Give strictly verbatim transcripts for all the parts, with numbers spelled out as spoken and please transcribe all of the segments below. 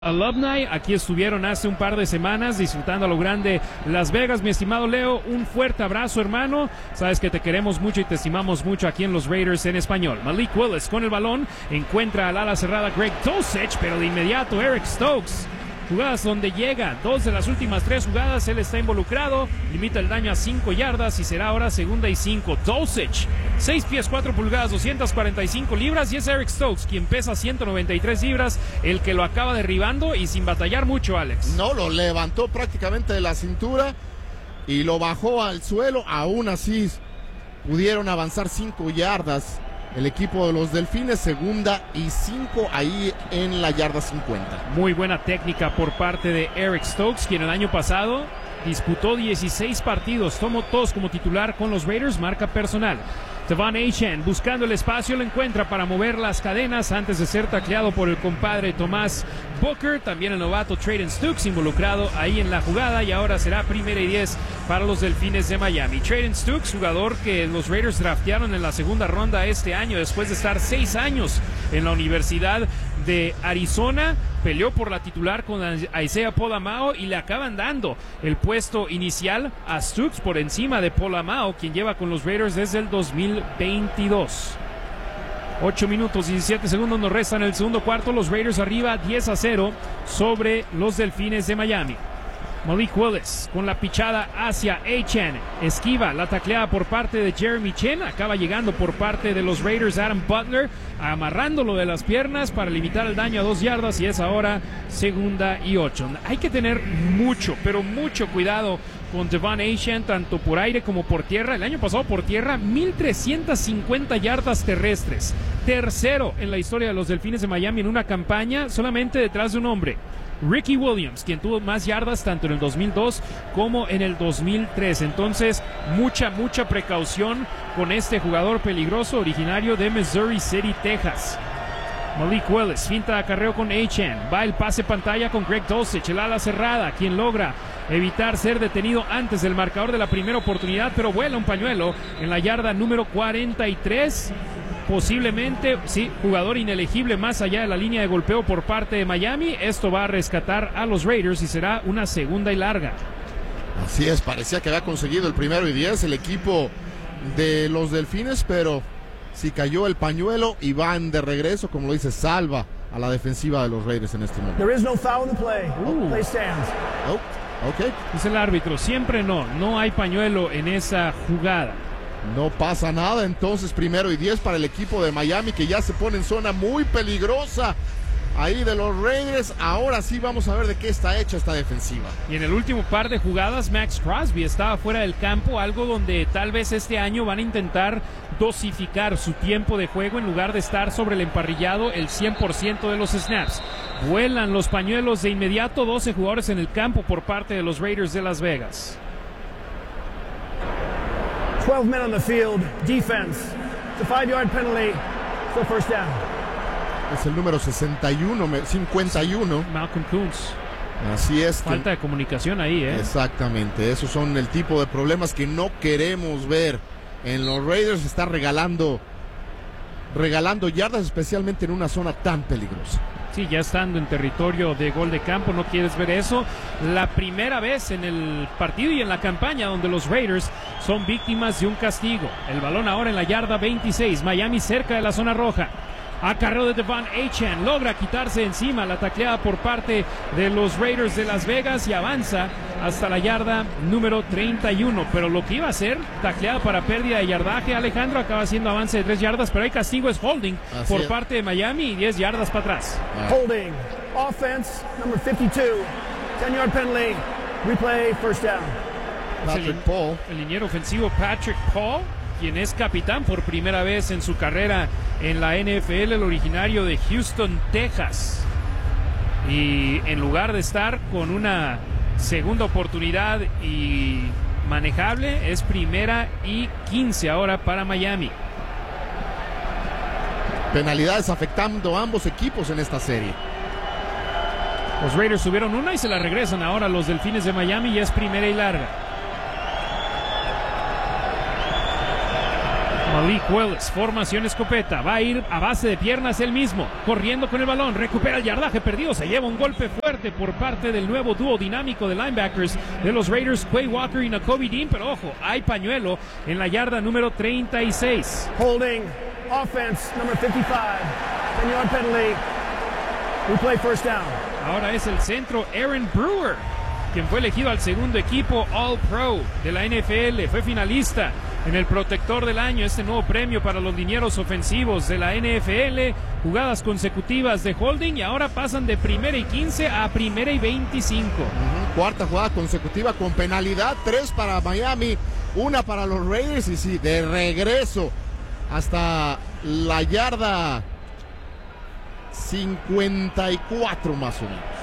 Alumni, aquí estuvieron hace un par de semanas disfrutando a lo grande Las Vegas. Mi estimado Leo, un fuerte abrazo, hermano. Sabes que te queremos mucho y te estimamos mucho aquí en los Raiders en español. Malik Willis con el balón, encuentra al ala cerrada Greg Dulcich, pero de inmediato Eric Stokes. Jugadas donde llega, dos de las últimas tres jugadas, él está involucrado, limita el daño a cinco yardas y será ahora segunda y cinco. Dulcich, seis pies cuatro pulgadas, doscientas cuarenta y cinco libras, y es Eric Stokes, quien pesa ciento noventa y tres libras, el que lo acaba derribando y sin batallar mucho, Alex. No, lo levantó prácticamente de la cintura y lo bajó al suelo. Aún así pudieron avanzar cinco yardas el equipo de los Delfines, segunda y cinco ahí en la yarda cincuenta. Muy buena técnica por parte de Eric Stokes, quien el año pasado disputó dieciséis partidos, tomó todos como titular con los Raiders, marca personal. De'Von Achane buscando el espacio, lo encuentra para mover las cadenas antes de ser tacleado por el compadre Tomás Booker. También el novato Trayden Stukes involucrado ahí en la jugada, y ahora será primera y diez para los Delfines de Miami. Trayden Stukes, jugador que los Raiders draftearon en la segunda ronda este año después de estar seis años en la Universidad de Arizona, peleó por la titular con Isaiah Pola-Mao y le acaban dando el puesto inicial a Stukes por encima de Pola-Mao, quien lleva con los Raiders desde el dos mil veintidós. ocho minutos y diecisiete segundos nos restan en el segundo cuarto. Los Raiders arriba diez a cero sobre los Delfines de Miami. Malik Willis con la pichada hacia Achane, esquiva la tacleada por parte de Jeremy Chinn, acaba llegando por parte de los Raiders Adam Butler, amarrándolo de las piernas para limitar el daño a dos yardas, y es ahora segunda y ocho. Hay que tener mucho, pero mucho cuidado con De'Von Achane, tanto por aire como por tierra. El año pasado por tierra, mil trescientas cincuenta yardas terrestres, tercero en la historia de los Delfines de Miami en una campaña, solamente detrás de un hombre, Ricky Williams, quien tuvo más yardas tanto en el dos mil dos como en el dos mil tres. Entonces, mucha, mucha precaución con este jugador peligroso originario de Missouri City, Texas. Malik Willis, finta de acarreo con Achane, va el pase pantalla con Greg Dulcich, el ala cerrada, quien logra evitar ser detenido antes del marcador de la primera oportunidad, pero vuela un pañuelo en la yarda número cuarenta y tres. Posiblemente, sí, jugador inelegible más allá de la línea de golpeo por parte de Miami. Esto va a rescatar a los Raiders y será una segunda y larga. Así es, parecía que había conseguido el primero y diez el equipo de los Delfines, pero sí cayó el pañuelo y van de regreso, como lo dice, salva a la defensiva de los Raiders en este momento. There is no foul in the play. Uh. Play stands. Oh, okay. Dice el árbitro, siempre no, no hay pañuelo en esa jugada. No pasa nada, entonces primero y diez para el equipo de Miami, que ya se pone en zona muy peligrosa ahí de los Raiders. Ahora sí vamos a ver de qué está hecha esta defensiva. Y en el último par de jugadas, Max Crosby estaba fuera del campo, algo donde tal vez este año van a intentar dosificar su tiempo de juego en lugar de estar sobre el emparrillado el cien por ciento de los snaps. Vuelan los pañuelos de inmediato, doce jugadores en el campo por parte de los Raiders de Las Vegas. twelve men on the field. Defense. It's a five-yard penalty. Still first down. Es el número sesenta y uno, cincuenta y uno. Malcolm Koonce. Así es. Falta que... de comunicación ahí, ¿eh? Exactamente. Esos son el tipo de problemas que no queremos ver. En los Raiders está regalando, regalando yardas, especialmente en una zona tan peligrosa. Sí, ya estando en territorio de gol de campo, no quieres ver eso. La primera vez en el partido y en la campaña donde los Raiders son víctimas de un castigo. El balón ahora en la yarda veintiséis, Miami cerca de la zona roja. Acarreo de De'Von Achane, logra quitarse encima la tacleada por parte de los Raiders de Las Vegas y avanza hasta la yarda número treinta y uno. Pero lo que iba a ser tacleada para pérdida de yardaje, Alejandro, acaba haciendo avance de tres yardas, pero hay castigo, es holding Así por es. parte de Miami y diez yardas para atrás. Ah. Holding. Offense, number fifty-two. ten-yard penalty. Replay, first down. Patrick Paul. El liniero ofensivo Patrick Paul, quien es capitán por primera vez en su carrera en la N F L, el originario de Houston, Texas. Y en lugar de estar con una segunda oportunidad y manejable, es primera y quince ahora para Miami. Penalidades afectando a ambos equipos en esta serie. Los Raiders subieron una y se la regresan ahora los Delfines de Miami, y es primera y larga. Malik Willis, formación escopeta, va a ir a base de piernas él mismo, corriendo con el balón, recupera el yardaje perdido, se lleva un golpe fuerte por parte del nuevo dúo dinámico de linebackers de los Raiders, Quay Walker y Nakobe Dean, pero ojo, hay pañuelo en la yarda número treinta y seis. Holding, offense, number fifty-five, ten-yard penalty, replay first down. Ahora es el centro Aaron Brewer, quien fue elegido al segundo equipo All-Pro de la N F L, fue finalista en el Protector del Año, este nuevo premio para los linieros ofensivos de la N F L, jugadas consecutivas de holding y ahora pasan de primera y quince a primera y veinticinco. Uh-huh. Cuarta jugada consecutiva con penalidad, tres para Miami, una para los Raiders y sí, de regreso hasta la yarda cincuenta y cuatro más o menos.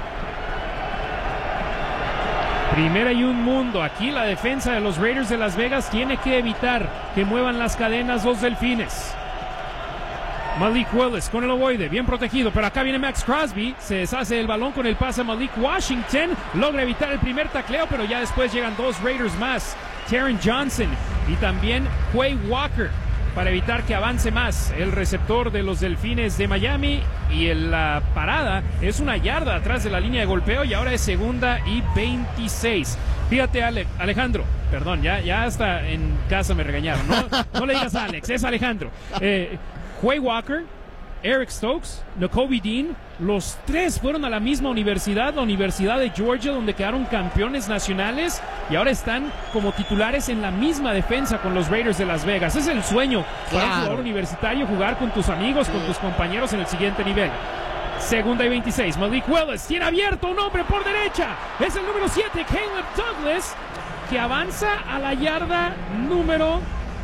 Primera y un mundo. Aquí la defensa de los Raiders de Las Vegas tiene que evitar que muevan las cadenas los Delfines. Malik Willis con el ovoide, bien protegido, pero acá viene Max Crosby, se deshace el balón con el pase a Malik Washington, logra evitar el primer tacleo, pero ya después llegan dos Raiders más, Taron Johnson y también Quay Walker, para evitar que avance más el receptor de los Delfines de Miami, y en la parada es una yarda atrás de la línea de golpeo y ahora es segunda y veintiséis. Fíjate, Ale, Alejandro, perdón, ya, ya hasta en casa me regañaron, no, no le digas Alex, es Alejandro. Eh, Quay Walker, Eric Stokes, Nakobe Dean, los tres fueron a la misma universidad, la Universidad de Georgia, donde quedaron campeones nacionales y ahora están como titulares en la misma defensa con los Raiders de Las Vegas. Es el sueño para un jugador universitario, jugar con tus amigos, con tus compañeros en el siguiente nivel. Segunda y veintiséis, Malik Willis tiene abierto un hombre por derecha, es el número siete, Caleb Douglas, que avanza a la yarda número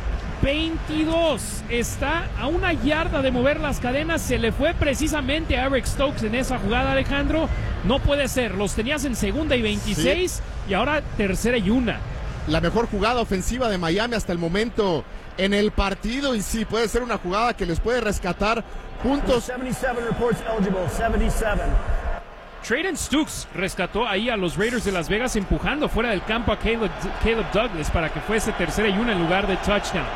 veintidós, está a una yarda de mover las cadenas, se le fue precisamente a Eric Stokes en esa jugada, Alejandro, no puede ser, los tenías en segunda y veintiséis, sí, y ahora tercera y una. La mejor jugada ofensiva de Miami hasta el momento en el partido, y sí, puede ser una jugada que les puede rescatar puntos. setenta y siete reports eligible, setenta y siete. Trayden Stukes rescató ahí a los Raiders de Las Vegas empujando fuera del campo a Caleb, Caleb Douglas para que fuese tercera y una en lugar de touchdown.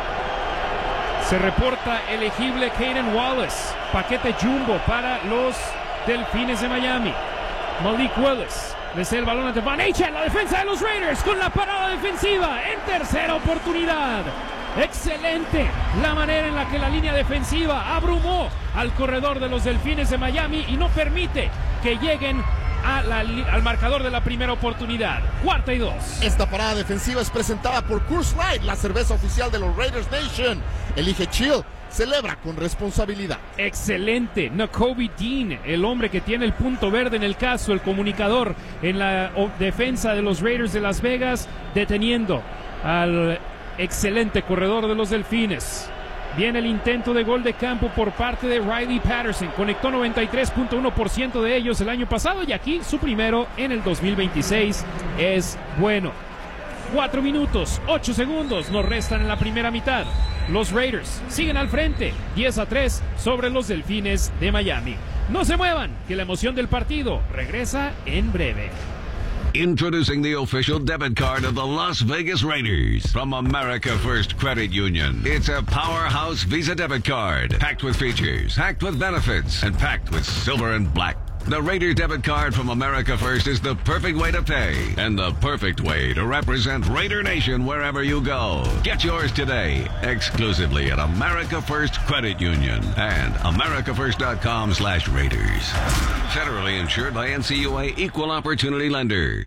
Se reporta elegible Caden Wallace, paquete jumbo para los Delfines de Miami. Malik Willis le cede el balón a Devon Achane, la defensa de los Raiders con la parada defensiva en tercera oportunidad. Excelente la manera en la que la línea defensiva abrumó al corredor de los Delfines de Miami y no permite que lleguen a la, al marcador de la primera oportunidad. Cuarta y dos. Esta parada defensiva es presentada por Coors Light, la cerveza oficial de los Raiders Nation. Elige chill, celebra con responsabilidad. Excelente, Nakobe Dean, el hombre que tiene el punto verde en el caso, el comunicador en la defensa de los Raiders de Las Vegas, deteniendo al excelente corredor de los Delfines. Viene el intento de gol de campo por parte de Riley Patterson. Conectó noventa y tres punto uno por ciento de ellos el año pasado y aquí su primero en el dos mil veintiséis es bueno. Cuatro minutos, ocho segundos nos restan en la primera mitad. Los Raiders siguen al frente, diez a tres sobre los Delfines de Miami. No se muevan, que la emoción del partido regresa en breve. Introducing the official debit card of the Las Vegas Raiders from America First Credit Union. It's a powerhouse Visa debit card, packed with features, packed with benefits, and packed with silver and black. The Raider debit card from America First is the perfect way to pay and the perfect way to represent Raider Nation wherever you go. Get yours today, exclusively at America First Credit Union and america first dot com slash Raiders. Federally insured by N C U A Equal Opportunity Lender.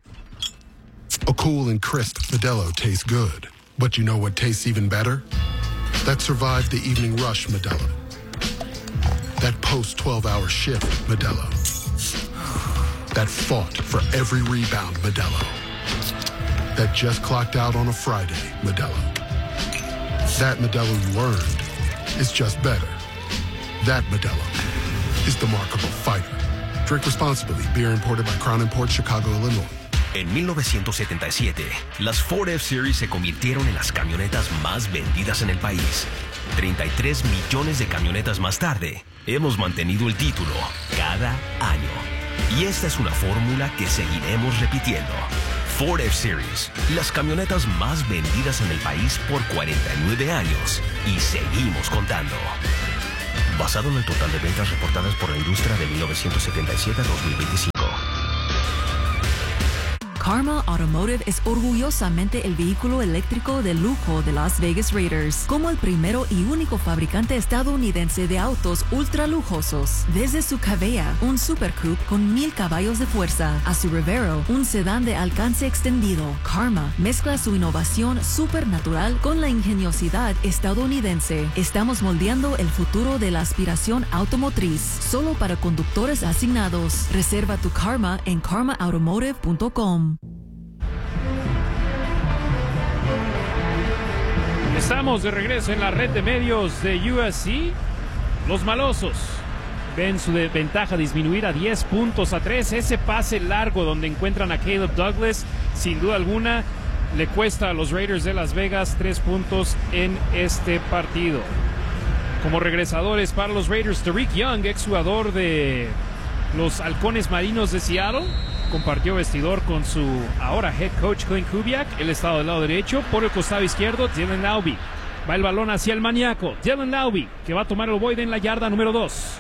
A cool and crisp Modelo tastes good. But you know what tastes even better? That survived the evening rush Modelo. That post twelve hour shift Modelo. That fought for every rebound Modelo. That just clocked out on a Friday Modelo. That Modelo you earned is just better. That Modelo is the markable fighter. Drink responsibly. Beer imported by Crown Imports, Chicago, Illinois. En mil novecientos setenta y siete, las Ford F-Series se convirtieron en las camionetas más vendidas en el país. treinta y tres millones de camionetas más tarde, hemos mantenido el título cada año. Y esta es una fórmula que seguiremos repitiendo. Ford F-Series, las camionetas más vendidas en el país por cuarenta y nueve años y seguimos contando. Basado en el total de ventas reportadas por la industria de mil novecientos setenta y siete a dos mil veinticinco. Karma Automotive es orgullosamente el vehículo eléctrico de lujo de Las Vegas Raiders, como el primero y único fabricante estadounidense de autos ultra lujosos. Desde su Cavea, un Super Coupe con mil caballos de fuerza, a su Revero, un sedán de alcance extendido, Karma mezcla su innovación supernatural con la ingeniosidad estadounidense. Estamos moldeando el futuro de la aspiración automotriz, solo para conductores asignados. Reserva tu Karma en karma automotive punto com. Estamos de regreso en la red de medios de U S C. Los malosos ven su ventaja disminuir a diez puntos a tres. Ese pase largo donde encuentran a Caleb Douglas, sin duda alguna, le cuesta a los Raiders de Las Vegas tres puntos en este partido. Como regresadores para los Raiders, Tariq Young, exjugador de los Halcones Marinos de Seattle, compartió vestidor con su ahora head coach Clint Kubiak. Él estaba del lado derecho. Por el costado izquierdo, Dylan Laube. Va el balón hacia el maníaco Dylan Laube, que va a tomar el ovoide en la yarda número dos.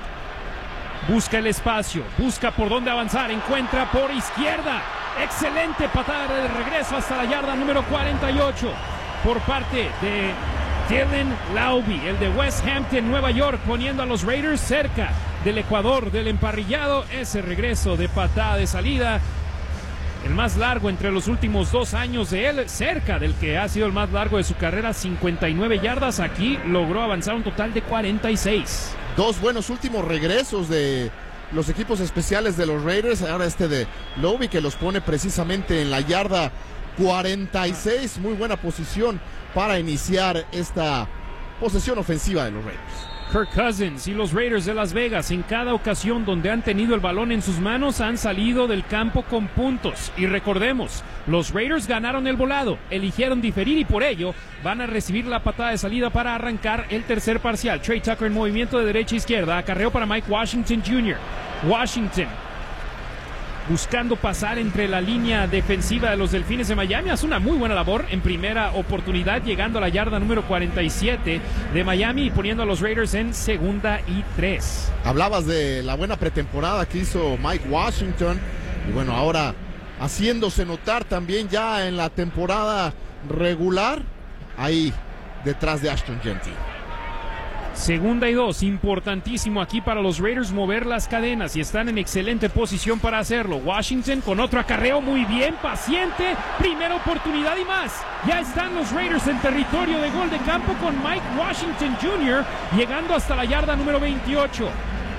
Busca el espacio, busca por dónde avanzar, encuentra por izquierda. Excelente patada de regreso hasta la yarda número cuarenta y ocho por parte de Dylan Laube, el de West Hampton, Nueva York, poniendo a los Raiders cerca del Ecuador, del emparrillado. Ese regreso de patada de salida, el más largo entre los últimos dos años de él, cerca del que ha sido el más largo de su carrera, cincuenta y nueve yardas. Aquí logró avanzar un total de cuarenta y seis. Dos buenos últimos regresos de los equipos especiales de los Raiders. Ahora este de Laube, que los pone precisamente en la yarda cuarenta y seis. Muy buena posición para iniciar esta posesión ofensiva de los Raiders. Kirk Cousins y los Raiders de Las Vegas, en cada ocasión donde han tenido el balón en sus manos, han salido del campo con puntos. Y recordemos, los Raiders ganaron el volado, eligieron diferir y por ello van a recibir la patada de salida para arrancar el tercer parcial. Trey Tucker en movimiento de derecha a izquierda, acarreo para Mike Washington junior Washington buscando pasar entre la línea defensiva de los Delfines de Miami. Hace una muy buena labor en primera oportunidad, llegando a la yarda número cuarenta y siete de Miami y poniendo a los Raiders en segunda y tres. Hablabas de la buena pretemporada que hizo Mike Washington y bueno, ahora haciéndose notar también ya en la temporada regular, ahí detrás de Ashton Jeanty. Segunda y dos, importantísimo aquí para los Raiders mover las cadenas y están en excelente posición para hacerlo. Washington con otro acarreo, muy bien, paciente, primera oportunidad y más. Ya están los Raiders en territorio de gol de campo con Mike Washington junior llegando hasta la yarda número veintiocho.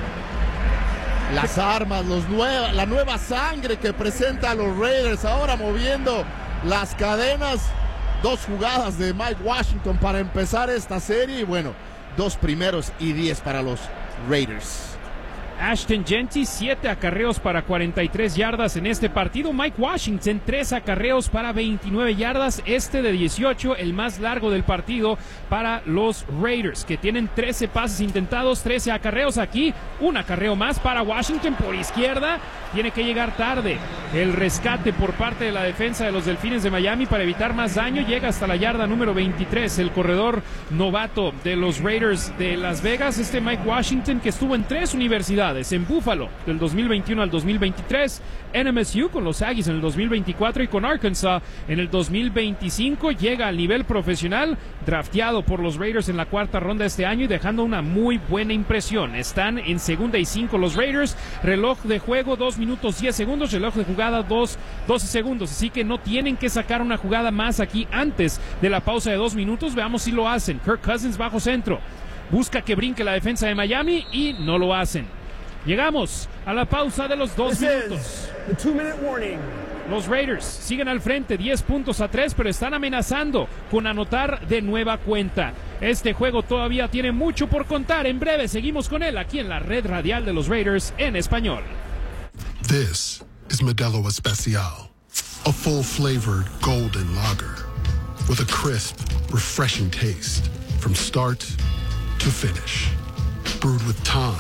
Las armas, los nueva, la nueva sangre que presenta a los Raiders, ahora moviendo las cadenas. Dos jugadas de Mike Washington para empezar esta serie y bueno, dos primeros y diez para los Raiders. Ashton Jeanty, siete acarreos para cuarenta y tres yardas en este partido. Mike Washington, tres acarreos para veintinueve yardas. Este de dieciocho, el más largo del partido para los Raiders, que tienen trece pases intentados, trece acarreos. Aquí, un acarreo más para Washington por izquierda. Tiene que llegar tarde el rescate por parte de la defensa de los Delfines de Miami para evitar más daño. Llega hasta la yarda número veintitrés, el corredor novato de los Raiders de Las Vegas, este Mike Washington, que estuvo en tres universidades, en Buffalo del dos mil veintiuno al dos mil veintitrés, en M S U con los Aggies en el dos mil veinticuatro y con Arkansas en el dos mil veinticinco. Llega al nivel profesional, drafteado por los Raiders en la cuarta ronda este año y dejando una muy buena impresión. Están en segunda y cinco los Raiders, reloj de juego dos minutos diez segundos, reloj de jugada dos, doce segundos, así que no tienen que sacar una jugada más aquí antes de la pausa de dos minutos. Veamos si lo hacen. Kirk Cousins bajo centro, busca que brinque la defensa de Miami y no lo hacen. Llegamos a la pausa de los dos minutos. Los Raiders siguen al frente, diez puntos a tres, pero están amenazando con anotar de nueva cuenta. Este juego todavía tiene mucho por contar. En breve seguimos con él aquí en la red radial de los Raiders en español. This is Modelo Especial, a full-flavored golden lager with a crisp, refreshing taste from start to finish. Brewed with time,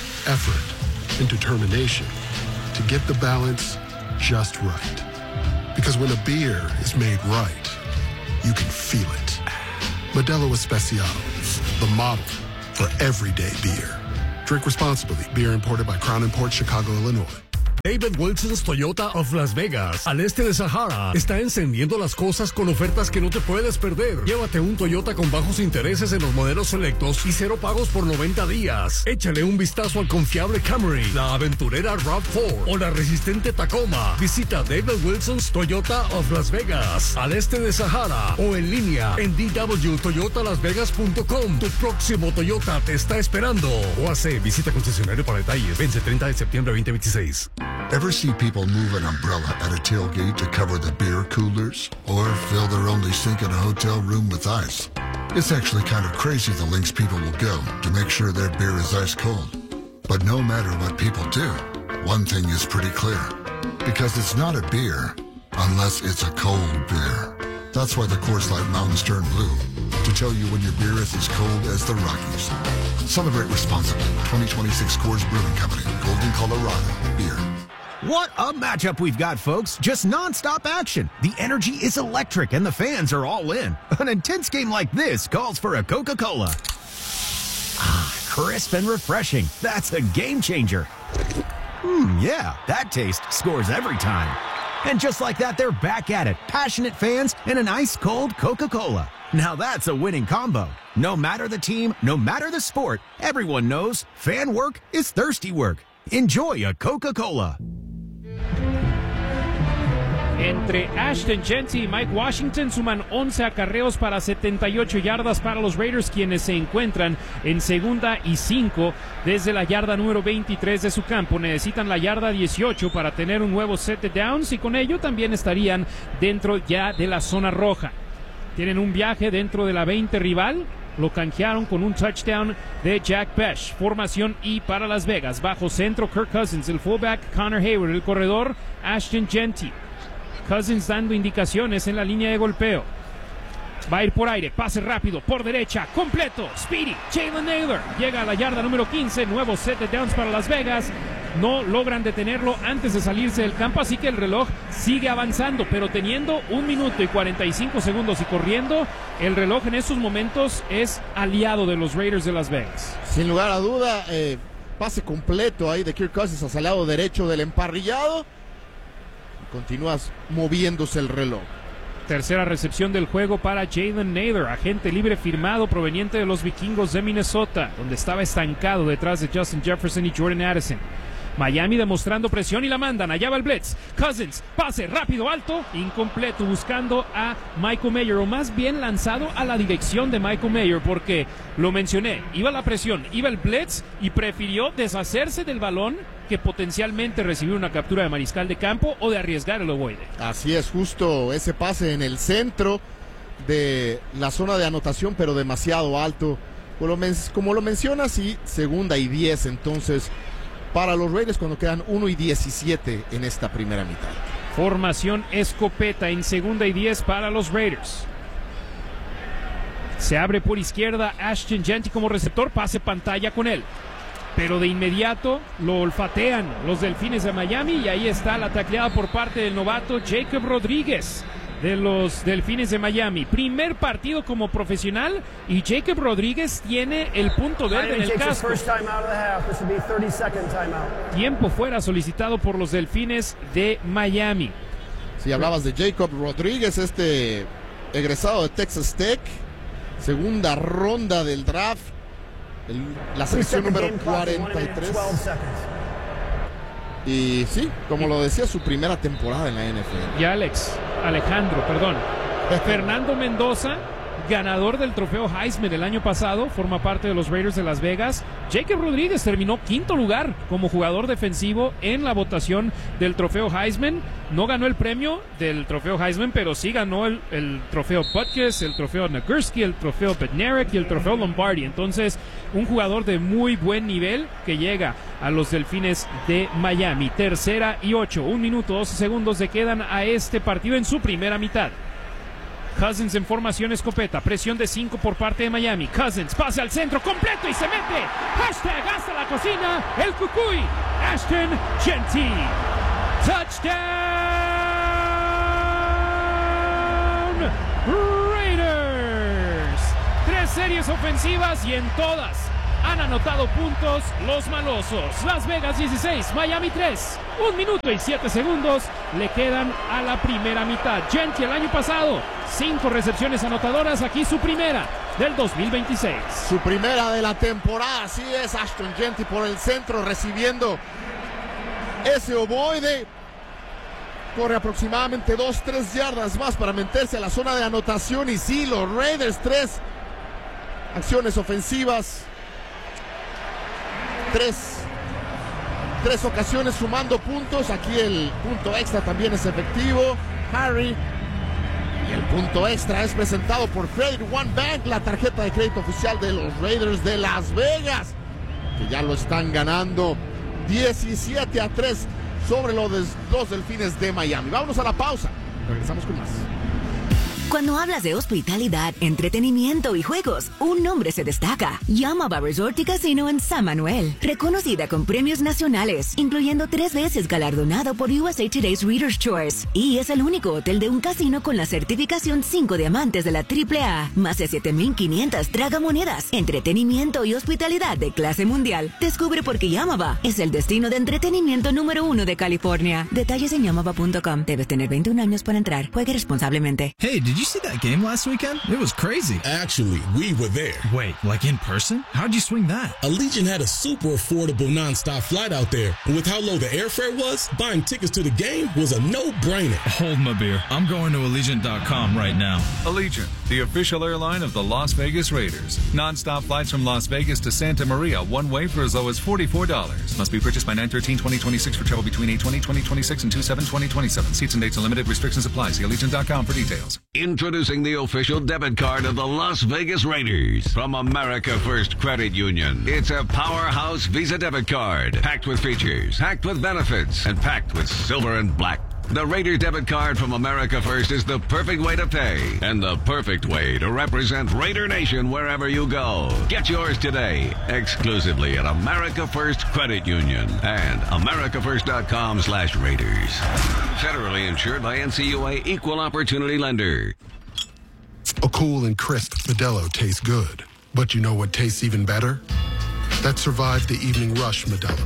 effort, and determination to get the balance just right. Because when a beer is made right, you can feel it. Modelo Especial, the model for everyday beer. Drink responsibly. Beer imported by Crown Imports, Chicago, Illinois. David Wilson's Toyota of Las Vegas, al este de Sahara, está encendiendo las cosas con ofertas que no te puedes perder. Llévate un Toyota con bajos intereses en los modelos selectos y cero pagos por noventa días. Échale un vistazo al confiable Camry, la aventurera RAV cuatro o la resistente Tacoma. Visita David Wilson's Toyota of Las Vegas, al este de Sahara, o en línea en d w toyota las vegas punto com. Tu próximo Toyota te está esperando. O hace visita concesionario para detalles. Vence treinta de septiembre veinte veintiséis. Ever see people move an umbrella at a tailgate to cover the beer coolers? Or fill their only sink in a hotel room with ice? It's actually kind of crazy the lengths people will go to make sure their beer is ice cold. But no matter what people do, one thing is pretty clear. Because it's not a beer unless it's a cold beer. That's why the Coors Light Mountains turn blue. To tell you when your beer is as cold as the Rockies. Celebrate responsibly. twenty twenty-six Coors Brewing Company. Golden, Colorado. Beer. What a matchup we've got, folks. Just nonstop action. The energy is electric and the fans are all in. An intense game like this calls for a Coca-Cola. Ah, crisp and refreshing. That's a game changer. Hmm, yeah, that taste scores every time. And just like that, they're back at it. Passionate fans and an ice-cold Coca-Cola. Now that's a winning combo. No matter the team, no matter the sport, everyone knows fan work is thirsty work. Enjoy a Coca-Cola. Entre Ashton Jeanty y Mike Washington suman once acarreos para setenta y ocho yardas para los Raiders, quienes se encuentran en segunda y cinco desde la yarda número veintitrés de su campo. Necesitan la yarda dieciocho para tener un nuevo set de downs y con ello también estarían dentro ya de la zona roja. Tienen un viaje dentro de la veinte rival. Lo canjearon con un touchdown de Jack Bech. Formación I para Las Vegas. Bajo centro Kirk Cousins, el fullback Connor Hayward, el corredor Ashton Jeanty. Cousins dando indicaciones en la línea de golpeo. Va a ir por aire, pase rápido, por derecha, completo, Speedy, Jalen Naylor. Llega a la yarda número quince, nuevo set de downs para Las Vegas. No logran detenerlo antes de salirse del campo, así que el reloj sigue avanzando, pero teniendo un minuto y cuarenta y cinco segundos y corriendo, el reloj en estos momentos es aliado de los Raiders de Las Vegas. Sin lugar a duda, eh, pase completo ahí de Kirk Cousins hacia el lado derecho del emparrillado. Continúas moviéndose el reloj. Tercera recepción del juego para Jalen Naylor, agente libre firmado proveniente de los Vikingos de Minnesota, donde estaba estancado detrás de Justin Jefferson y Jordan Addison. Miami demostrando presión y la mandan, allá va el blitz. Cousins, pase rápido, alto, incompleto, buscando a Michael Mayer, o más bien lanzado a la dirección de Michael Mayer, porque lo mencioné, iba la presión, iba el blitz y prefirió deshacerse del balón que potencialmente recibir una captura de mariscal de campo o de arriesgar el ovoide. Así es, justo ese pase en el centro de la zona de anotación, pero demasiado alto. Como lo mencionas, y segunda y diez, entonces para los Raiders cuando quedan uno y diecisiete en esta primera mitad. Formación escopeta en segunda y diez para los Raiders. Se abre por izquierda Ashton Jeanty como receptor, pase pantalla con él. Pero de inmediato lo olfatean los Delfines de Miami y ahí está la tacleada por parte del novato Jacob Rodríguez de los Delfines de Miami. Primer partido como profesional y Jacob Rodríguez tiene el punto verde en el casco. Tiempo fuera solicitado por los Delfines de Miami. Si hablabas de Jacob Rodríguez, este egresado de Texas Tech, segunda ronda del draft, el, la selección número cuarenta y tres. Y sí, como lo decía, su primera temporada en la N F L. Y Alex, Alejandro, perdón. Fernando Mendoza, ganador del trofeo Heisman el año pasado, forma parte de los Raiders de Las Vegas. Jacob Rodríguez terminó quinto lugar como jugador defensivo en la votación del trofeo Heisman. No ganó el premio del trofeo Heisman, pero sí ganó el, el trofeo Butkus, el trofeo Nagurski, el trofeo Bednarik y el trofeo Lombardi. Entonces, un jugador de muy buen nivel que llega a los Delfines de Miami. Tercera y ocho, un minuto, doce segundos le quedan a este partido en su primera mitad. Cousins en formación escopeta, presión de cinco por parte de Miami. Cousins pase al centro completo y se mete. Hashtag hasta la cocina, el cucuy. Ashton Jeanty. Touchdown Raiders. Tres series ofensivas y en todas han anotado puntos los malosos. Las Vegas dieciséis, Miami tres. Un minuto y siete segundos le quedan a la primera mitad. Jeanty el año pasado, cinco recepciones anotadoras. Aquí su primera del dos mil veintiséis. Su primera de la temporada, así es. Ashton Jeanty por el centro recibiendo ese ovoide. Corre aproximadamente dos, tres yardas más para meterse a la zona de anotación. Y sí, los Raiders, tres acciones ofensivas. Tres, tres ocasiones sumando puntos. Aquí el punto extra también es efectivo. Harry. Y el punto extra es presentado por Credit One Bank, la tarjeta de crédito oficial de los Raiders de Las Vegas, que ya lo están ganando diecisiete a tres sobre los, los Delfines de Miami. Vámonos a la pausa. Regresamos con más. Cuando hablas de hospitalidad, entretenimiento y juegos, un nombre se destaca. Yamaba Resort y Casino en San Manuel. Reconocida con premios nacionales, incluyendo tres veces galardonado por U S A Today's Reader's Choice. Y es el único hotel de un casino con la certificación cinco diamantes de la triple A. Más de siete mil quinientas tragamonedas. Entretenimiento y hospitalidad de clase mundial. Descubre por qué Yamaba es el destino de entretenimiento número uno de California. Detalles en yamaba punto com. Debes tener veintiún años para entrar. Juegue responsablemente. Hey, did you see that game last weekend? It was crazy. Actually, we were there. Wait, like in person? How'd you swing that? Allegiant had a super affordable nonstop flight out there. And with how low the airfare was, buying tickets to the game was a no-brainer. Hold my beer. I'm going to Allegiant dot com right now. Allegiant, the official airline of the Las Vegas Raiders. Nonstop flights from Las Vegas to Santa Maria, one way for as low as forty-four dollars. Must be purchased by nine thirteen twenty twenty-six for travel between eight twenty twenty twenty-six and two seven twenty twenty-seven. Seats and dates are limited. Restrictions apply. See Allegiant dot com for details. Introducing the official debit card of the Las Vegas Raiders from America First Credit Union. It's a powerhouse Visa debit card, packed with features, packed with benefits, and packed with silver and black. The Raider debit card from America First is the perfect way to pay and the perfect way to represent Raider Nation wherever you go. Get yours today, exclusively at America First Credit Union and america first dot com slash Raiders. Federally insured by N C U A Equal Opportunity Lender. A cool and crisp Modelo tastes good. But you know what tastes even better? That survived the evening rush Modelo.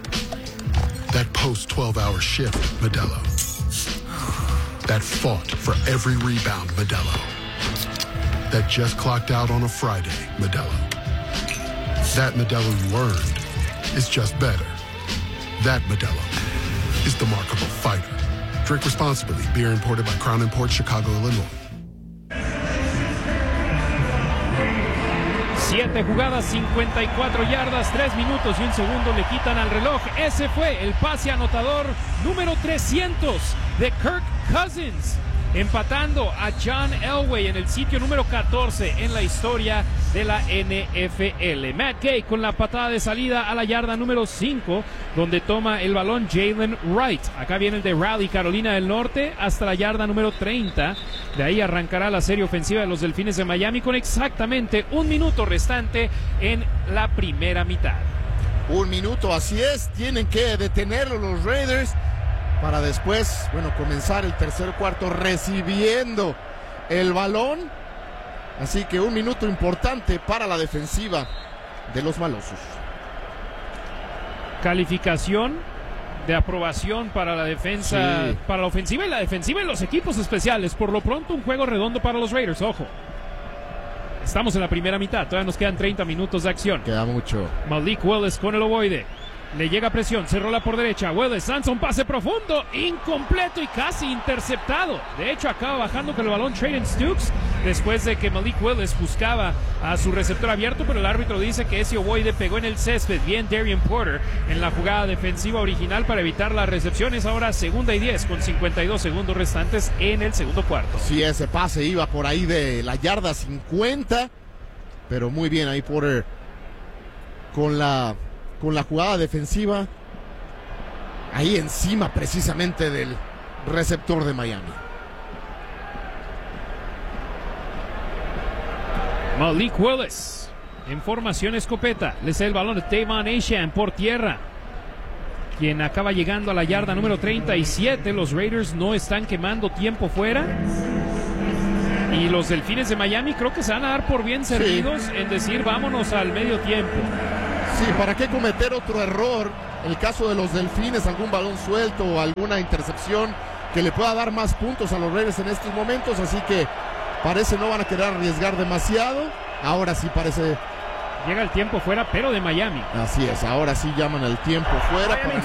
That post twelve hour shift Modelo. That fought for every rebound Modelo. That just clocked out on a Friday Modelo. That Modelo you earned is just better. That Modelo is the mark of a fighter. Drink responsibly. Beer imported by Crown Imports, Chicago, Illinois. Siete jugadas, cincuenta y cuatro yardas, tres minutos y un segundo le quitan al reloj. Ese fue el pase anotador número trescientos de Kirk Cousins, empatando a John Elway en el sitio número catorce en la historia de la N F L. Matt Gay con la patada de salida a la yarda número cinco, donde toma el balón Jalen Wright. Acá viene el de Raleigh, Carolina del Norte, hasta la yarda número treinta. De ahí arrancará la serie ofensiva de los Delfines de Miami con exactamente un minuto restante en la primera mitad. Un minuto, así es. Tienen que detenerlo los Raiders para después, bueno, comenzar el tercer cuarto recibiendo el balón. Así que un minuto importante para la defensiva de los malosos. Calificación de aprobación para la defensa, sí, para la ofensiva y la defensiva y los equipos especiales. Por lo pronto, un juego redondo para los Raiders. Ojo, estamos en la primera mitad, todavía nos quedan treinta minutos de acción. Queda mucho. Malik Willis con el ovoide. Le llega presión, se rola por derecha. Willis lanza un pase profundo, incompleto y casi interceptado. De hecho, acaba bajando con el balón Trayden Stukes después de que Malik Willis buscaba a su receptor abierto, pero el árbitro dice que ese ovoide pegó en el césped. Bien Darian Porter en la jugada defensiva original para evitar las recepciones. Ahora segunda y diez con cincuenta y dos segundos restantes en el segundo cuarto. Sí, ese pase iba por ahí de la yarda cincuenta, pero muy bien ahí Porter con la... con la jugada defensiva ahí encima precisamente del receptor de Miami. Malik Willis en formación escopeta, le cede el balón de Devon Achane por tierra, quien acaba llegando a la yarda número treinta y siete. Los Raiders no están quemando tiempo fuera Y los Delfines de Miami creo que se van a dar por bien servidos sí. en decir vámonos al medio tiempo. Sí, ¿para qué cometer otro error? En el caso de los Delfines, algún balón suelto o alguna intercepción que le pueda dar más puntos a los Raiders en estos momentos, así que parece no van a querer arriesgar demasiado. Ahora sí parece... Llega el tiempo fuera, pero de Miami. Así es, ahora sí llaman el tiempo fuera. Para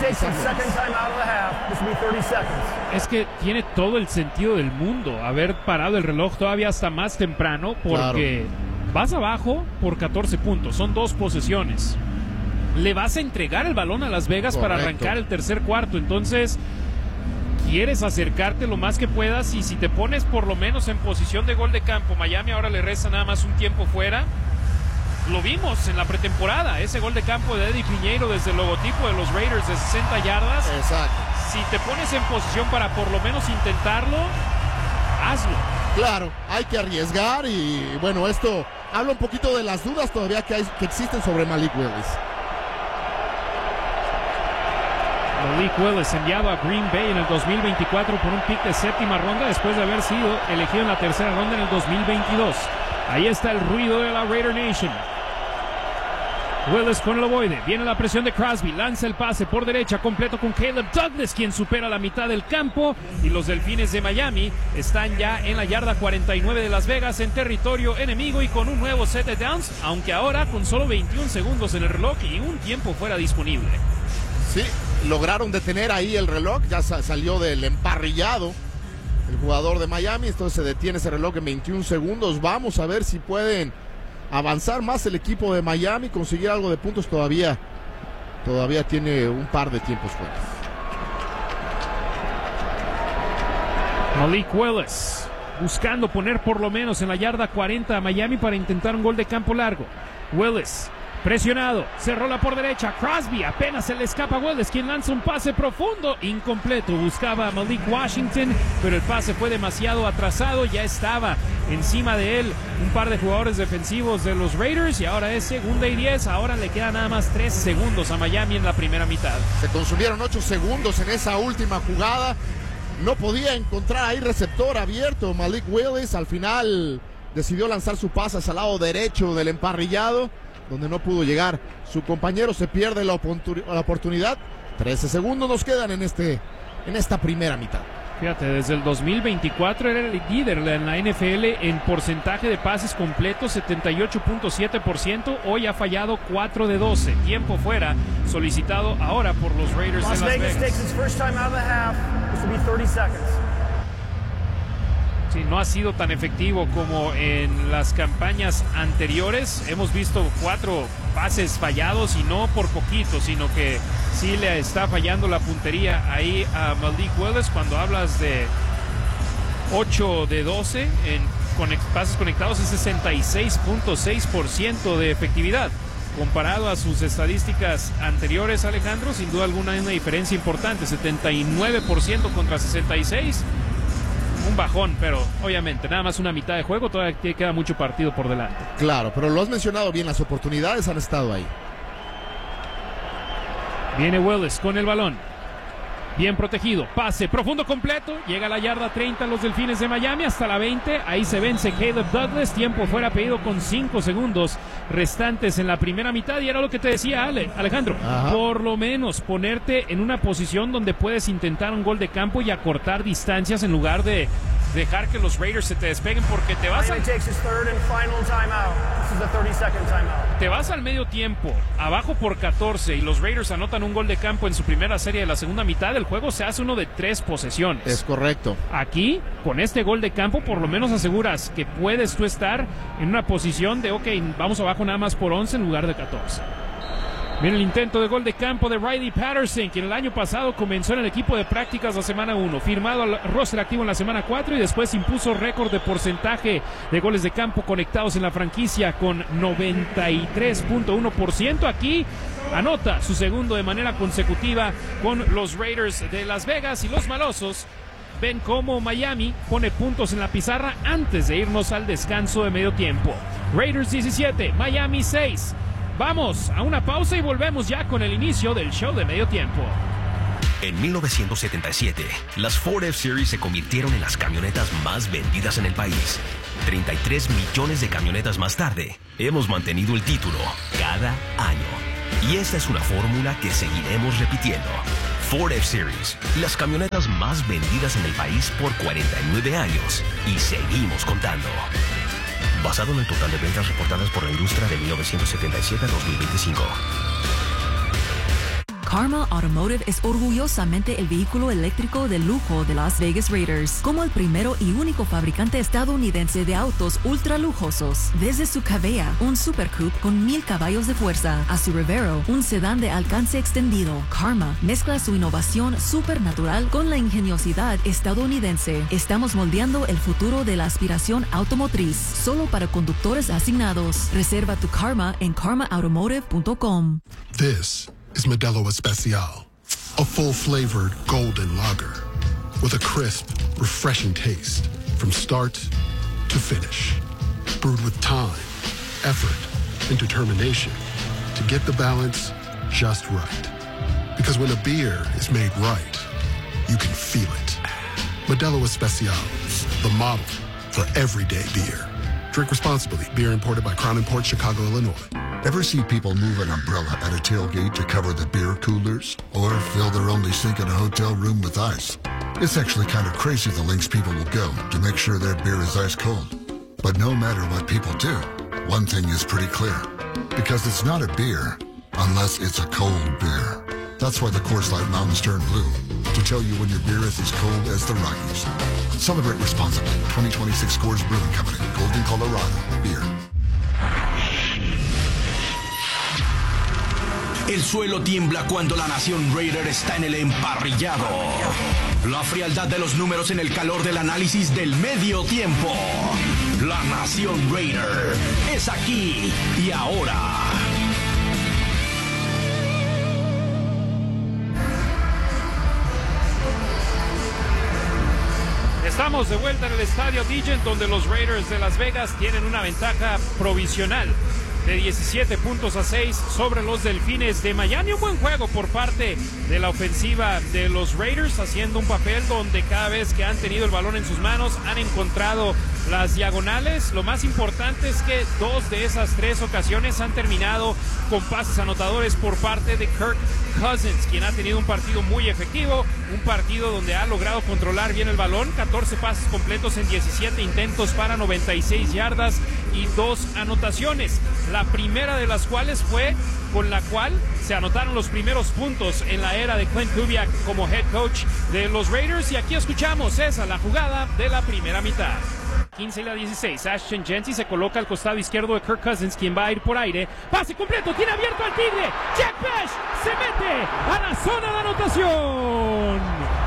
es que tiene todo el sentido del mundo haber parado el reloj todavía hasta más temprano, porque claro. vas abajo por catorce puntos, son dos posesiones. Le vas a entregar el balón a Las Vegas Correcto. Para arrancar el tercer cuarto, entonces quieres acercarte lo más que puedas, y si te pones por lo menos en posición de gol de campo, Miami ahora le resta nada más un tiempo fuera. Lo vimos en la pretemporada, ese gol de campo de Eddie Piñeiro desde el logotipo de los Raiders de sesenta yardas. Exacto. Si te pones en posición para por lo menos intentarlo, hazlo. Claro, hay que arriesgar, y bueno, esto habla un poquito de las dudas todavía que, hay, que existen sobre Malik Willis. Malik Willis, enviado a Green Bay en el dos mil veinticuatro por un pick de séptima ronda después de haber sido elegido en la tercera ronda en el dos mil veintidós. Ahí está el ruido de la Raider Nation. Willis con el ovoide, viene la presión de Crosby, lanza el pase por derecha completo con Caleb Douglas, quien supera la mitad del campo, y los Delfines de Miami están ya en la yarda cuarenta y nueve de Las Vegas, en territorio enemigo y con un nuevo set de downs, aunque ahora con solo veintiún segundos en el reloj y un tiempo fuera disponible. Sí, lograron detener ahí el reloj, ya salió del emparrillado el jugador de Miami, entonces se detiene ese reloj en veintiún segundos. Vamos a ver si pueden avanzar más el equipo de Miami, conseguir algo de puntos. Todavía todavía tiene un par de tiempos fuera. Malik Willis buscando poner por lo menos en la yarda cuarenta a Miami para intentar un gol de campo largo. Willis presionado, se rola por derecha, Crosby, apenas se le escapa a Willis, quien lanza un pase profundo, incompleto, buscaba a Malik Washington, pero el pase fue demasiado atrasado, ya estaba encima de él un par de jugadores defensivos de los Raiders, y ahora es segunda y diez, ahora le quedan nada más tres segundos a Miami en la primera mitad. Se consumieron ocho segundos en esa última jugada, no podía encontrar ahí receptor abierto Malik Willis, al final decidió lanzar su pase hacia el lado derecho del emparrillado, donde no pudo llegar su compañero, se pierde la, oportun- la oportunidad. trece segundos nos quedan en, este, en esta primera mitad. Fíjate, desde el dos mil veinticuatro era el líder en la N F L en porcentaje de pases completos, setenta y ocho punto siete por ciento. Hoy ha fallado cuatro de doce. Tiempo fuera solicitado ahora por los Raiders Las de Las Vegas. Vegas. Takes its first time out of the half. This will be thirty seconds. Sí, no ha sido tan efectivo como en las campañas anteriores. Hemos visto cuatro pases fallados, y no por poquito, sino que sí le está fallando la puntería ahí a Malik Willis. Cuando hablas de ocho de doce en conect- pases conectados, es sesenta y seis punto seis por ciento de efectividad. Comparado a sus estadísticas anteriores, Alejandro, sin duda alguna hay una diferencia importante, setenta y nueve por ciento contra sesenta y seis por ciento. Un bajón, pero obviamente nada más una mitad de juego, todavía queda mucho partido por delante. Claro, pero lo has mencionado bien, las oportunidades han estado ahí. Viene Willis con el balón, bien protegido, pase profundo completo, llega a la yarda treinta los Delfines de Miami, hasta la veinte, ahí se vence Caleb Douglas, tiempo fuera pedido con cinco segundos restantes en la primera mitad, y era lo que te decía Ale, Alejandro, Ajá. por lo menos ponerte en una posición donde puedes intentar un gol de campo y acortar distancias en lugar de dejar que los Raiders se te despeguen, porque te vas al... te vas al medio tiempo abajo por catorce y los Raiders anotan un gol de campo en su primera serie de la segunda mitad, el juego se hace uno de tres posesiones. Es correcto. Aquí, con este gol de campo, por lo menos aseguras que puedes tú estar en una posición de ok, vamos abajo nada más por once en lugar de catorce. Viene el intento de gol de campo de Riley Patterson, quien el año pasado comenzó en el equipo de prácticas la semana uno, firmado al roster activo en la semana cuatro, y después impuso récord de porcentaje de goles de campo conectados en la franquicia con noventa y tres punto uno por ciento. Aquí anota su segundo de manera consecutiva con los Raiders de Las Vegas, y los malosos ven cómo Miami pone puntos en la pizarra antes de irnos al descanso de medio tiempo. Raiders diecisiete, Miami seis. Vamos a una pausa y volvemos ya con el inicio del show de medio tiempo. En mil novecientos setenta y siete, las Ford F-Series se convirtieron en las camionetas más vendidas en el país. treinta y tres millones de camionetas más tarde, hemos mantenido el título cada año. Y esta es una fórmula que seguiremos repitiendo. Ford F-Series, las camionetas más vendidas en el país por cuarenta y nueve años. Y seguimos contando. Basado en el total de ventas reportadas por la industria de mil novecientos setenta y siete a dos mil veinticinco. Karma Automotive es orgullosamente el vehículo eléctrico de lujo de Las Vegas Raiders, como el primero y único fabricante estadounidense de autos ultra lujosos. Desde su Cavea, un Super Coupe con mil caballos de fuerza, a su Revero, un sedán de alcance extendido, Karma mezcla su innovación supernatural con la ingeniosidad estadounidense. Estamos moldeando el futuro de la aspiración automotriz, solo para conductores asignados. Reserva tu Karma en karma automotive punto com. This is Modelo Especial, a full-flavored golden lager with a crisp, refreshing taste from start to finish. Brewed with time, effort, and determination to get the balance just right. Because when a beer is made right, you can feel it. Modelo Especial, the model for everyday beer. Drink responsibly. Beer imported by Crown Imports, Chicago, Illinois. Ever see people move an umbrella at a tailgate to cover the beer coolers? Or fill their only sink in a hotel room with ice? It's actually kind of crazy the lengths people will go to make sure their beer is ice cold. But no matter what people do, one thing is pretty clear. Because it's not a beer unless it's a cold beer. That's why the Coors Light Mountains turn blue. To tell you when your beer is as cold as the Rockies. Celebrate responsibly. twenty twenty-six Coors Brewing Company. Golden, Colorado. Beer. El suelo tiembla cuando la nación Raider está en el emparrillado. La frialdad de los números en el calor del análisis del medio tiempo. La nación Raider es aquí y ahora. Estamos de vuelta en el estadio Digent, donde los Raiders de Las Vegas tienen una ventaja provisional de diecisiete puntos a seis sobre los Delfines de Miami. Un buen juego por parte de la ofensiva de los Raiders, haciendo un papel donde cada vez que han tenido el balón en sus manos han encontrado las diagonales. Lo más importante es que dos de esas tres ocasiones han terminado con pases anotadores por parte de Kirk Cousins, quien ha tenido un partido muy efectivo, un partido donde ha logrado controlar bien el balón, catorce pases completos en diecisiete intentos para noventa y seis yardas y dos anotaciones, la primera de las cuales fue con la cual se anotaron los primeros puntos en la era de Clint Kubiak como head coach de los Raiders. Y aquí escuchamos esa, la jugada de la primera mitad. quince y la dieciséis, Ashton Jeanty se coloca al costado izquierdo de Kirk Cousins, quien va a ir por aire. Pase completo, tiene abierto al Tigre. Jack Bech se mete a la zona de anotación.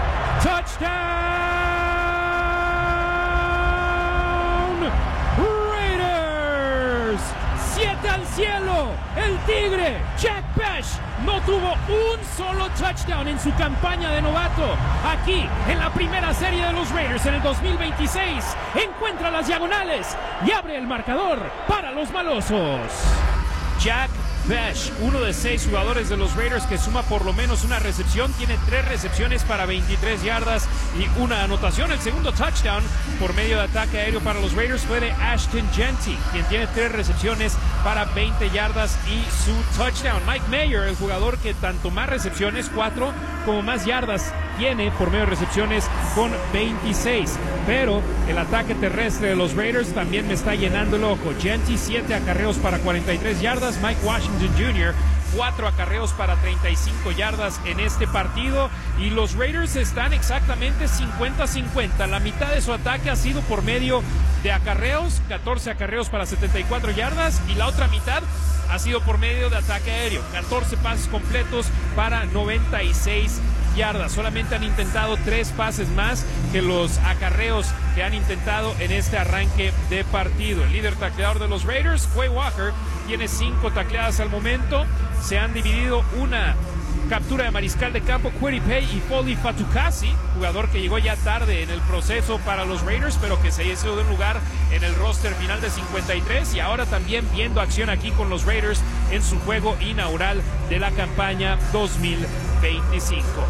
Touchdown Raiders. Siete al cielo. El Tigre, Jack Bech, no tuvo un solo touchdown en su campaña de novato. Aquí, en la primera serie de los Raiders en el dos mil veintiséis, encuentra las diagonales y abre el marcador para los malosos. Jack Bech, uno de seis jugadores de los Raiders que suma por lo menos una recepción, tiene tres recepciones para veintitrés yardas y una anotación. El segundo touchdown por medio de ataque aéreo para los Raiders fue de Ashton Jeanty, quien tiene tres recepciones para veinte yardas y su touchdown. Mike Mayer, el jugador que tanto más recepciones, cuatro, como más yardas tiene por medio de recepciones con veintiséis. Pero el ataque terrestre de los Raiders también me está llenando el ojo. Jeanty, siete acarreos para cuarenta y tres yardas. Mike Washington junior, cuatro acarreos para treinta y cinco yardas en este partido. Y los Raiders están exactamente cincuenta cincuenta. La mitad de su ataque ha sido por medio de acarreos, catorce acarreos para setenta y cuatro yardas. Y la otra mitad ha sido por medio de ataque aéreo, catorce pases completos para noventa y seis yardas. Solamente han intentado tres pases más que los acarreos que han intentado en este arranque de partido. El líder tacleador de los Raiders, Quay Walker, tiene cinco tacleadas al momento. Se han dividido una captura de mariscal de campo, Quiripay y Foley Fatukasi, jugador que llegó ya tarde en el proceso para los Raiders, pero que se hizo de un lugar en el roster final de cincuenta y tres, y ahora también viendo acción aquí con los Raiders en su juego inaugural de la campaña dos mil veinticinco.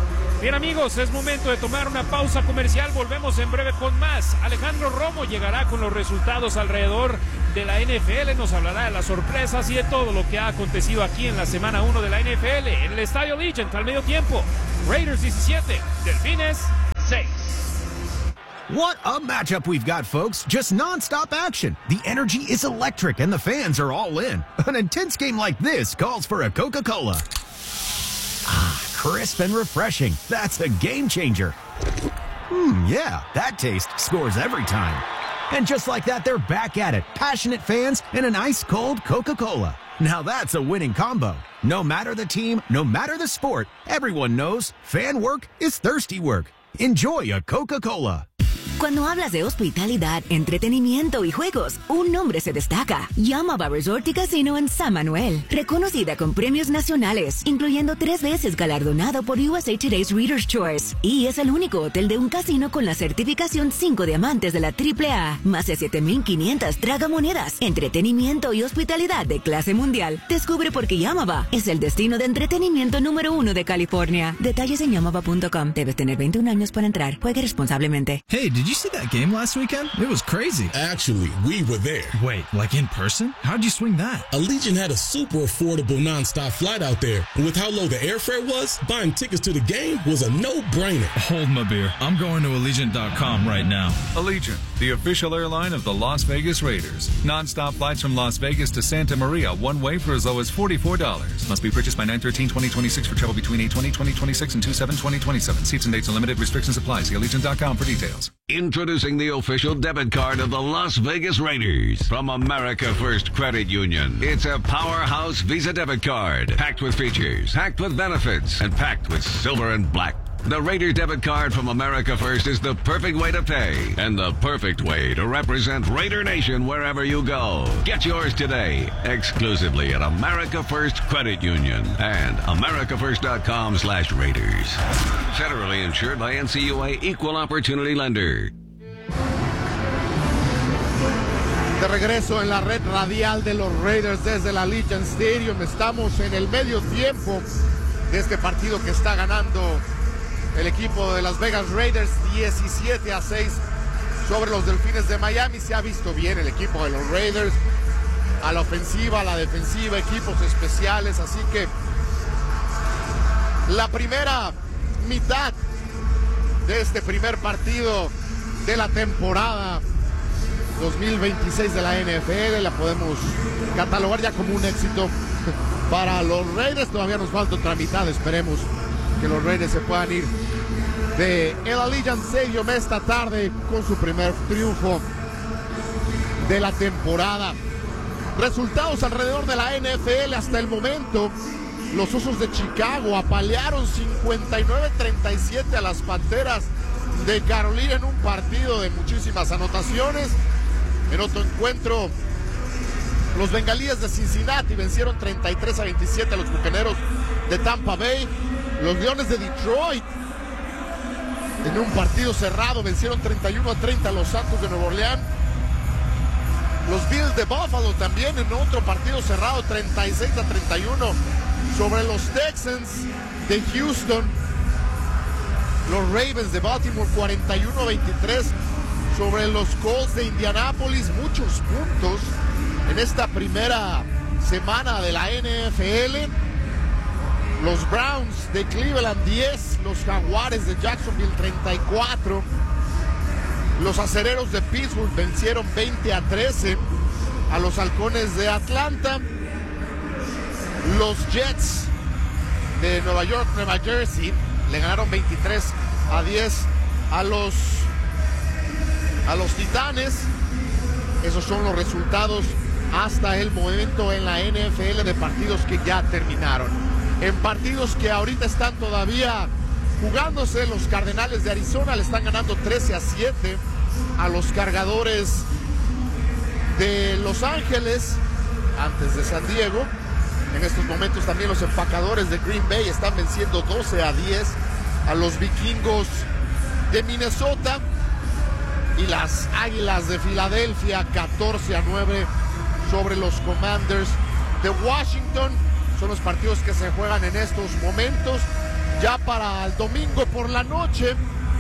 Bien amigos, es momento de tomar una pausa comercial, volvemos en breve con más. Alejandro Romo llegará con los resultados alrededor de la N F L, nos hablará de las sorpresas y de todo lo que ha acontecido aquí en la semana uno de la N F L, en el Estadio Allegiant al medio tiempo. Raiders diecisiete, Delfines seis. What a matchup we've got, folks. Just non-stop action. The energy is electric and the fans are all in. An intense game like this calls for a Coca-Cola. Ah, crisp and refreshing. That's a game changer. Hmm, yeah, that taste scores every time. And just like that, they're back at it. Passionate fans and an ice-cold Coca-Cola. Now that's a winning combo. No matter the team, no matter the sport, everyone knows fan work is thirsty work. Enjoy a Coca-Cola. Cuando hablas de hospitalidad, entretenimiento y juegos, un nombre se destaca. Yamava Resort y Casino en San Manuel. Reconocida con premios nacionales, incluyendo tres veces galardonado por U S A Today's Reader's Choice. Y es el único hotel de un casino con la certificación cinco diamantes de la triple A. Más de siete mil quinientas tragamonedas. Entretenimiento y hospitalidad de clase mundial. Descubre por qué Yamava es el destino de entretenimiento número uno de California. Detalles en yamava punto com. Debes tener veintiún años para entrar. Juegue responsablemente. Hey, did you see that game last weekend? It was crazy. Actually, we were there. Wait, like in person? How'd you swing that? Allegiant had a super affordable nonstop flight out there. And with how low the airfare was, buying tickets to the game was a no-brainer. Hold my beer. I'm going to Allegiant dot com right now. Allegiant, the official airline of the Las Vegas Raiders. Non-stop flights from Las Vegas to Santa Maria, one way for as low as forty-four dollars. Must be purchased by nine thirteen twenty twenty-six for travel between eight twenty twenty twenty-six and two seven twenty twenty-seven. Seats and dates and limited restrictions apply. See Allegiant dot com for details. Introducing the official debit card of the Las Vegas Raiders from America First Credit Union. It's a powerhouse Visa debit card, packed with features, packed with benefits, and packed with silver and black. The Raider debit card from America First is the perfect way to pay and the perfect way to represent Raider Nation wherever you go. Get yours today, exclusively at America First Credit Union and america first dot com slash Raiders. Federally insured by N C U A Equal Opportunity Lender. De regreso en la red radial de los Raiders desde el Allegiant Stadium. Estamos en el medio tiempo de este partido que está ganando el equipo de Las Vegas Raiders diecisiete a seis sobre los Delfines de Miami. Se ha visto bien el equipo de los Raiders a la ofensiva, a la defensiva, equipos especiales. Así que la primera mitad de este primer partido de la temporada dos mil veintiséis de la N F L la podemos catalogar ya como un éxito para los Raiders. Todavía nos falta otra mitad, esperemos que los Raiders se puedan ir de el Allegiant Stadium esta tarde con su primer triunfo de la temporada. Resultados alrededor de la N F L hasta el momento. Los Osos de Chicago apalearon cincuenta y nueve a treinta y siete a las Panteras de Carolina en un partido de muchísimas anotaciones. En otro encuentro, los Bengalíes de Cincinnati vencieron treinta y tres a veintisiete a los Bucaneros de Tampa Bay. Los Leones de Detroit, en un partido cerrado, vencieron treinta y uno a treinta a los Santos de Nueva Orleans. Los Bills de Buffalo también en otro partido cerrado, treinta y seis a treinta y uno sobre los Texans de Houston. Los Ravens de Baltimore, cuarenta y uno a veintitrés sobre los Colts de Indianápolis. Muchos puntos en esta primera semana de la N F L. Los Browns de Cleveland diez, los Jaguares de Jacksonville treinta y cuatro. Los Acereros de Pittsburgh vencieron veinte a trece a los Halcones de Atlanta. Los Jets de Nueva York, Nueva Jersey le ganaron veintitrés a diez a los a los Titanes. Esos son los resultados hasta el momento en la N F L de partidos que ya terminaron. En partidos que ahorita están todavía jugándose, los Cardenales de Arizona le están ganando trece a siete a los Cargadores de Los Ángeles, antes de San Diego. En estos momentos también los Empacadores de Green Bay están venciendo doce a diez a los Vikingos de Minnesota. Y las Águilas de Filadelfia catorce a nueve sobre los Commanders de Washington. Son los partidos que se juegan en estos momentos. Ya para el domingo por la noche,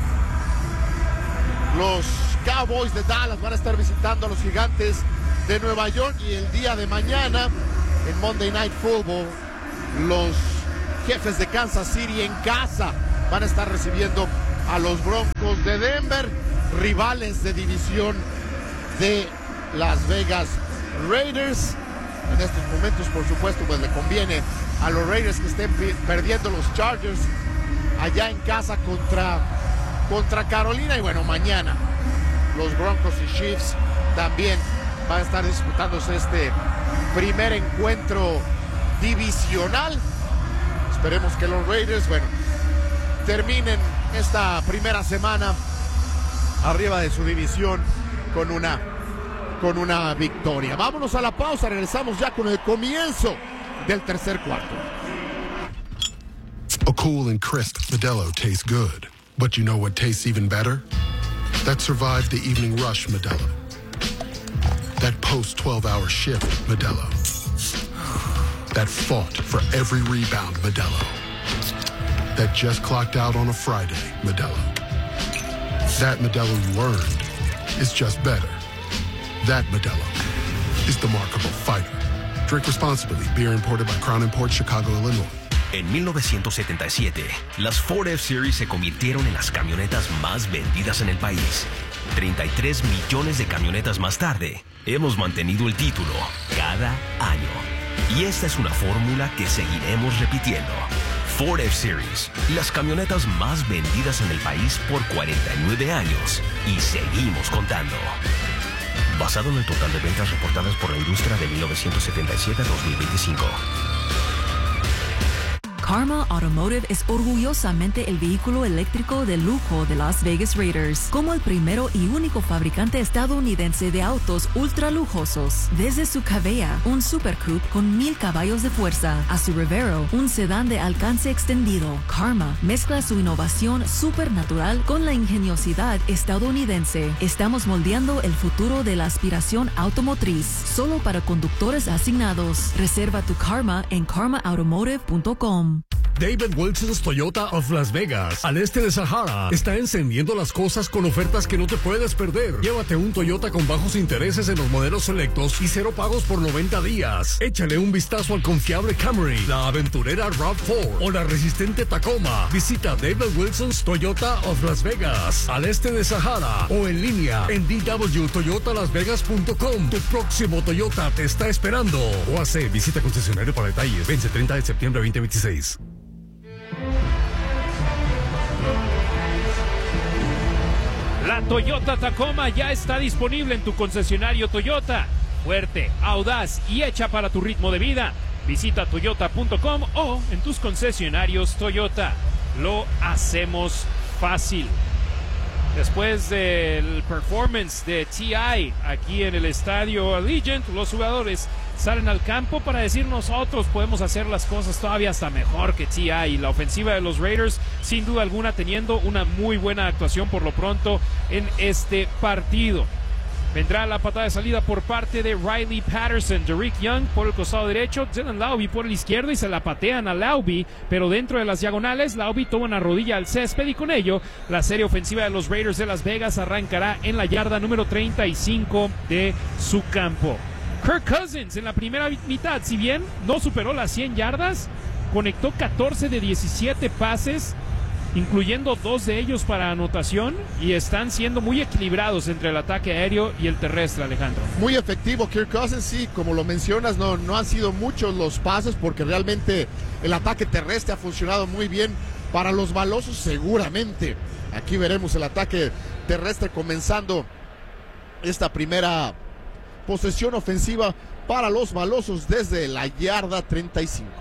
los Cowboys de Dallas van a estar visitando a los Gigantes de Nueva York, y el día de mañana en Monday Night Football los Jefes de Kansas City en casa van a estar recibiendo a los Broncos de Denver, rivales de división de Las Vegas Raiders. En estos momentos, por supuesto, pues le conviene a los Raiders que estén perdiendo los Chargers allá en casa contra, contra Carolina. Y bueno, mañana los Broncos y Chiefs también van a estar disputándose este primer encuentro divisional. Esperemos que los Raiders, bueno, terminen esta primera semana arriba de su división con una, con una victoria. Vámonos a la pausa, regresamos ya con el comienzo del tercer cuarto. A cool and crisp Modelo tastes good. But you know what tastes even better? That survived the evening rush Modelo. That post twelve hour shift Modelo. That fought for every rebound Modelo. That just clocked out on a Friday Modelo. That Modelo you earned is just better. That Modelo is the mark of a fighter. Drink responsibly. Beer imported by Crown Imports, Chicago, Illinois. En mil novecientos setenta y siete, las Ford F-Series se convirtieron en las camionetas más vendidas en el país. treinta y tres millones de camionetas más tarde, hemos mantenido el título cada año. Y esta es una fórmula que seguiremos repitiendo. Ford F-Series, las camionetas más vendidas en el país por cuarenta y nueve años. Y seguimos contando. Basado en el total de ventas reportadas por la industria de mil novecientos setenta y siete a dos mil veinticinco. Karma Automotive es orgullosamente el vehículo eléctrico de lujo de Las Vegas Raiders, como el primero y único fabricante estadounidense de autos ultra lujosos. Desde su Cavea, un Super Coupe con mil caballos de fuerza, a su Revero, un sedán de alcance extendido, Karma mezcla su innovación supernatural con la ingeniosidad estadounidense. Estamos moldeando el futuro de la aspiración automotriz, solo para conductores asignados. Reserva tu Karma en karma automotive punto com. David Wilson's Toyota of Las Vegas, al este de Sahara, está encendiendo las cosas con ofertas que no te puedes perder. Llévate un Toyota con bajos intereses en los modelos selectos y cero pagos por noventa días. Échale un vistazo al confiable Camry, la aventurera RAV cuatro o la resistente Tacoma. Visita David Wilson's Toyota of Las Vegas, al este de Sahara, o en línea en d w toyota las vegas punto com. Tu próximo Toyota te está esperando. O hace visita concesionario para detalles. Vence treinta de septiembre veinte veintiséis. La Toyota Tacoma ya está disponible en tu concesionario Toyota. Fuerte, audaz y hecha para tu ritmo de vida. Visita toyota punto com o en tus concesionarios Toyota. Lo hacemos fácil. Después del performance de T I aquí en el estadio Allegiant, los jugadores salen al campo para decir nosotros podemos hacer las cosas todavía hasta mejor que T I. La ofensiva de los Raiders, sin duda alguna, teniendo una muy buena actuación por lo pronto en este partido. Vendrá la patada de salida por parte de Riley Patterson. Derrick Young por el costado derecho, Dylan Laube por el izquierdo, y se la patean a Laube, pero dentro de las diagonales. Laube toma una rodilla al césped y con ello la serie ofensiva de los Raiders de Las Vegas arrancará en la yarda número treinta y cinco de su campo. Kirk Cousins en la primera mitad, si bien no superó las cien yardas, conectó catorce de diecisiete pases, incluyendo dos de ellos para anotación, y están siendo muy equilibrados entre el ataque aéreo y el terrestre, Alejandro. Muy efectivo Kirk Cousins, sí, como lo mencionas, no, no han sido muchos los pases porque realmente el ataque terrestre ha funcionado muy bien para los balosos, seguramente. Aquí veremos el ataque terrestre comenzando esta primera posesión ofensiva para los balosos desde la yarda treinta y cinco.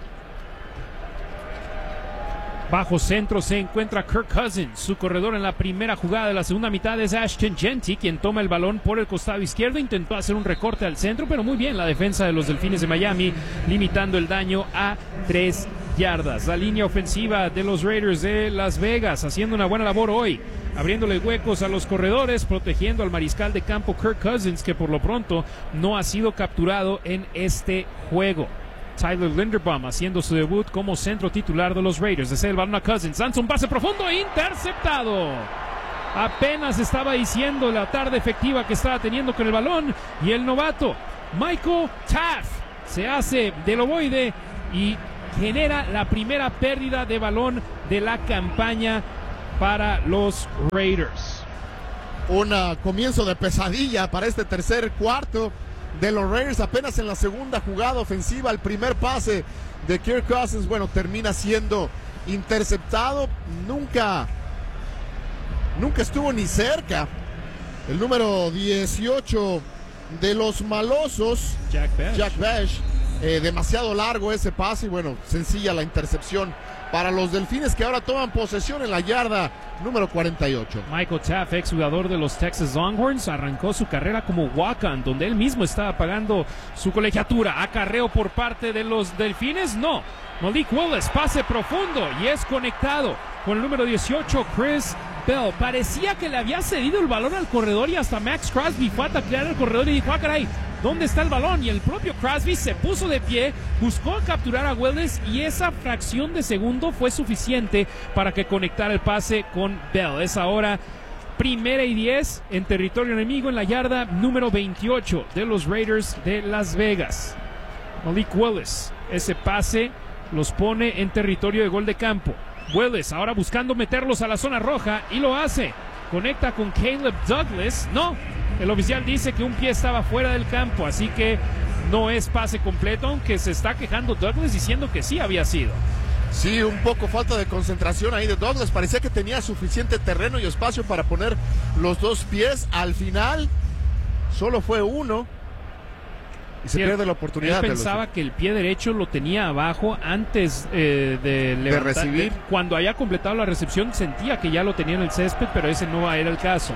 Bajo centro se encuentra Kirk Cousins. Su corredor en la primera jugada de la segunda mitad es Ashton Jeanty, quien toma el balón por el costado izquierdo. Intentó hacer un recorte al centro, pero muy bien la defensa de los Delfines de Miami, limitando el daño a tres yardas. La línea ofensiva de los Raiders de Las Vegas haciendo una buena labor hoy, abriéndole huecos a los corredores, protegiendo al mariscal de campo Kirk Cousins, que por lo pronto no ha sido capturado en este juego. Tyler Linderbaum haciendo su debut como centro titular de los Raiders. Desea el balón a Cousins, lanza un pase profundo, interceptado. Apenas estaba diciendo la tarde efectiva que estaba teniendo con el balón, y el novato Michael Taft se hace del ovoide y genera la primera pérdida de balón de la campaña para los Raiders. Un uh, comienzo de pesadilla para este tercer cuarto de los Raiders. Apenas en la segunda jugada ofensiva, el primer pase de Kirk Cousins, bueno, termina siendo interceptado. Nunca, nunca estuvo ni cerca el número dieciocho de los malosos, Jack Bash. Jack Bash. Eh, demasiado largo ese pase y bueno, sencilla la intercepción para los Delfines, que ahora toman posesión en la yarda número cuarenta y ocho. Michael Taft, ex jugador de los Texas Longhorns, arrancó su carrera como walk-on, donde él mismo estaba pagando su colegiatura. Acarreo por parte de los Delfines, no. Malik Willis, pase profundo y es conectado con el número dieciocho, Chris Bell. Parecía que le había cedido el balón al corredor y hasta Max Crosby fue a taclear al corredor y dijo, ah, caray, ¿dónde está el balón? Y el propio Crosby se puso de pie, buscó capturar a Willis y esa fracción de segundo fue suficiente para que conectara el pase con Bell. Es ahora primera y diez en territorio enemigo en la yarda número veintiocho de los Raiders de Las Vegas. Malik Willis, ese pase los pone en territorio de gol de campo. Willis ahora buscando meterlos a la zona roja y lo hace. Conecta con Caleb Douglas. No, el oficial dice que un pie estaba fuera del campo, así que no es pase completo, aunque se está quejando Douglas diciendo que sí había sido. Sí, un poco falta de concentración ahí de Douglas. Parecía que tenía suficiente terreno y espacio para poner los dos pies. Al final solo fue uno y se sí, pierde la oportunidad. Él pensaba de que el pie derecho lo tenía abajo antes eh, de, levantar, de recibir. Cuando había completado la recepción sentía que ya lo tenía en el césped, pero ese no era el caso.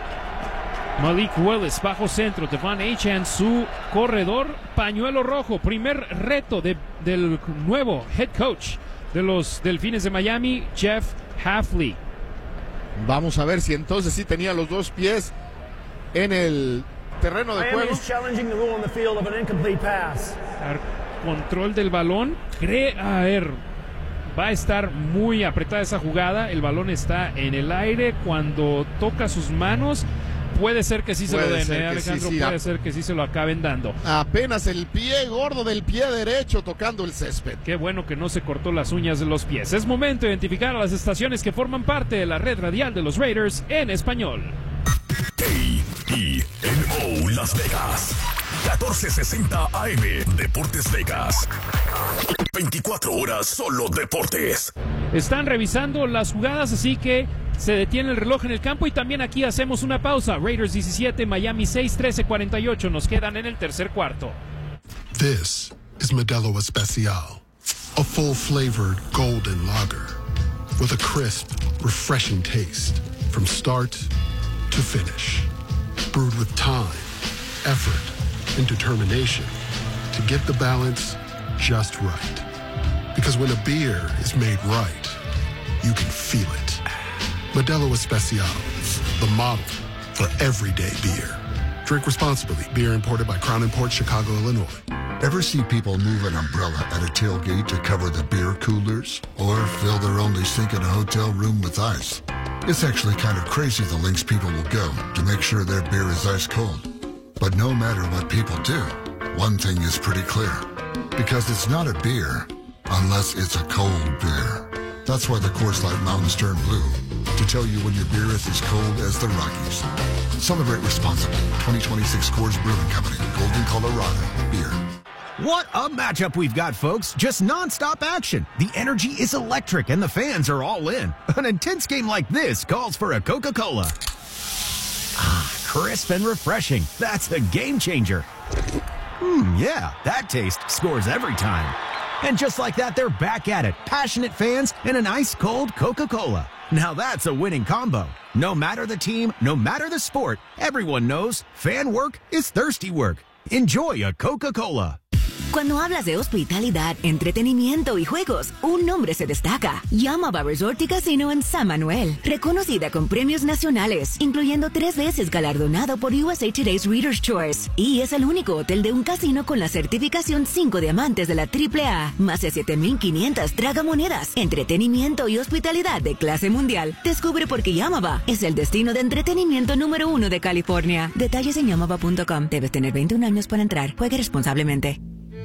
Malik Willis, bajo centro, Devon Achane, su corredor, pañuelo rojo, primer reto de, del nuevo head coach de los Delfines de Miami, Jeff Hafley. Vamos a ver si entonces sí tenía los dos pies en el terreno de juego. Control del balón, cree, a ver, va a estar muy apretada esa jugada, el balón está en el aire, cuando toca sus manos, puede ser que sí se puede lo den, ser eh, Alejandro, sí, sí, puede a... ser que sí se lo acaben dando. Apenas el pie gordo del pie derecho tocando el césped. Qué bueno que no se cortó las uñas de los pies. Es momento de identificar a las estaciones que forman parte de la red radial de los Raiders en español. A E N O Las Vegas, catorce sesenta A M, Deportes Vegas. veinticuatro horas solo deportes. Están revisando las jugadas, así que se detiene el reloj en el campo y también aquí hacemos una pausa. Raiders diecisiete, Miami seis, trece cuarenta y ocho. Nos quedan en el tercer cuarto. This is Modelo Especial, a full-flavored golden lager with a crisp, refreshing taste from start to finish. Brewed with time, effort, and determination to get the balance just right. Because when a beer is made right, you can feel it. Modelo Especial, the model for everyday beer. Drink responsibly. Beer imported by Crown Imports, Chicago, Illinois. Ever see people move an umbrella at a tailgate to cover the beer coolers? Or fill their only sink in a hotel room with ice? It's actually kind of crazy the lengths people will go to make sure their beer is ice cold. But no matter what people do, one thing is pretty clear. Because it's not a beer unless it's a cold beer. That's why the Coors Light Mountains turn blue. To tell you when your beer is as cold as the Rockies. Celebrate responsibly. twenty twenty-six Coors Brewing Company, Golden, Colorado. Beer. What a matchup we've got, folks. Just nonstop action. The energy is electric and the fans are all in. An intense game like this calls for a Coca-Cola. Ah, crisp and refreshing. That's a game changer. Hmm, yeah, that taste scores every time. And just like that, they're back at it. Passionate fans and an ice-cold Coca-Cola. Now that's a winning combo. No matter the team, no matter the sport, everyone knows fan work is thirsty work. Enjoy a Coca-Cola. Cuando hablas de hospitalidad, entretenimiento y juegos, un nombre se destaca. Yamaba Resort y Casino en San Manuel. Reconocida con premios nacionales, incluyendo tres veces galardonado por U S A Today's Reader's Choice. Y es el único hotel de un casino con la certificación cinco diamantes de la triple A. Más de siete mil quinientas tragamonedas, entretenimiento y hospitalidad de clase mundial. Descubre por qué Yamaba es el destino de entretenimiento número uno de California. Detalles en yamaba punto com. Debes tener veintiún años para entrar. Juegue responsablemente.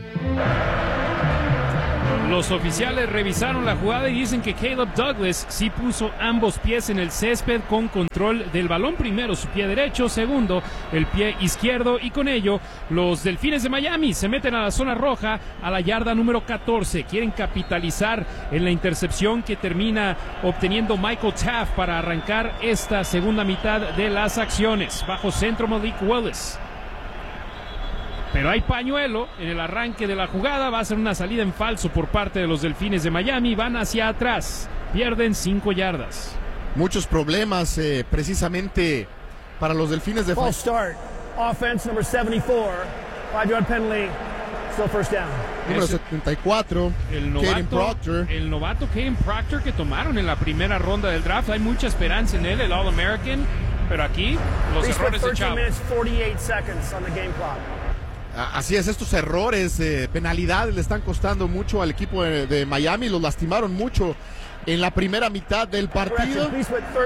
Los oficiales revisaron la jugada y dicen que Caleb Douglas sí puso ambos pies en el césped con control del balón. Primero su pie derecho, segundo el pie izquierdo, y con ello los Delfines de Miami se meten a la zona roja a la yarda número catorce. Quieren capitalizar en la intercepción que termina obteniendo Michael Taft para arrancar esta segunda mitad de las acciones. Bajo centro Malik Willis. Pero hay pañuelo en el arranque de la jugada. Va a ser una salida en falso por parte de los Delfines de Miami. Van hacia atrás. Pierden cinco yardas. Muchos problemas eh, precisamente para los Delfines de False start. Offense number seventy-four. Five yard penalty. Still first down. Número setenta y cuatro. El Caden novato, Proctor. el novato Caden Proctor que tomaron en la primera ronda del draft. Hay mucha esperanza en él, el All-American. Pero aquí los errores de Chavo. minutes, forty-eight seconds on the game clock. Así es, estos errores, eh, penalidades le están costando mucho al equipo de, de Miami, los lastimaron mucho en la primera mitad del partido. Aquí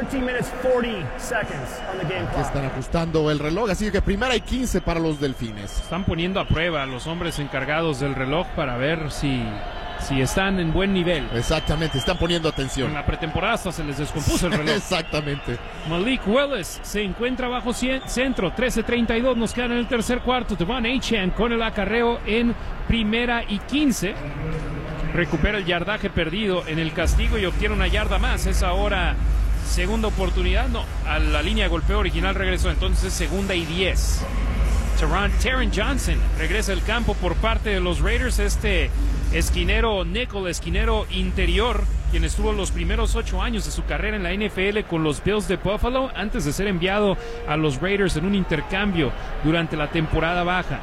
están ajustando el reloj, así que primera y quince para los Delfines. Están poniendo a prueba a los hombres encargados del reloj para ver si, si están en buen nivel. Exactamente, están poniendo atención. En la pretemporada hasta se les descompuso el reloj. Exactamente. Malik Willis se encuentra bajo centro, trece treinta y dos, nos quedan en el tercer cuarto. Devon Achane con el acarreo en primera y quince. Recupera el yardaje perdido en el castigo y obtiene una yarda más. Es ahora segunda oportunidad. No, a la línea de golpeo original regresó. Entonces segunda y diez. Taron Johnson regresa al campo por parte de los Raiders. Este esquinero nickel, esquinero interior, quien estuvo los primeros ocho años de su carrera en la N F L con los Bills de Buffalo antes de ser enviado a los Raiders en un intercambio durante la temporada baja.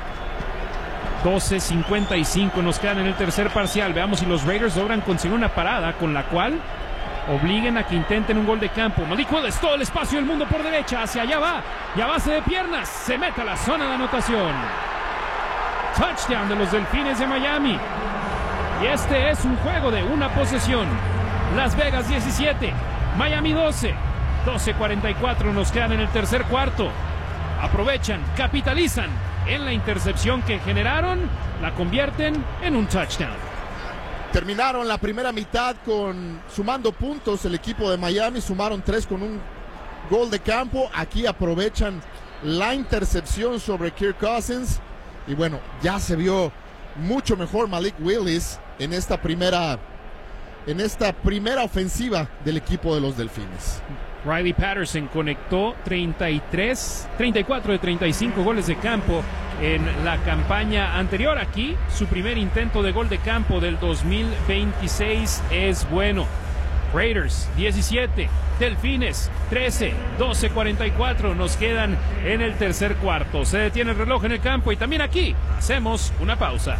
doce cincuenta y cinco nos quedan en el tercer parcial. Veamos si los Raiders logran conseguir una parada con la cual obliguen a que intenten un gol de campo. Malik Willis, todo el espacio del mundo por derecha, hacia allá va, y a base de piernas se mete a la zona de anotación. Touchdown de los Delfines de Miami. Y este es un juego de una posesión. Las Vegas diecisiete, Miami doce. doce cuarenta y cuatro nos quedan en el tercer cuarto. Aprovechan, capitalizan en la intercepción que generaron, la convierten en un touchdown. Terminaron la primera mitad con sumando puntos el equipo de Miami, sumaron tres con un gol de campo. Aquí aprovechan la intercepción sobre Kirk Cousins y bueno, ya se vio mucho mejor Malik Willis en esta primera en esta primera ofensiva del equipo de los Delfines. Riley Patterson conectó treinta y tres, treinta y cuatro de treinta y cinco goles de campo en la campaña anterior. Aquí su primer intento de gol de campo del dos mil veintiséis es bueno. Raiders diecisiete, Delfines trece, doce cuarenta y cuatro nos quedan en el tercer cuarto. Se detiene el reloj en el campo y también aquí hacemos una pausa.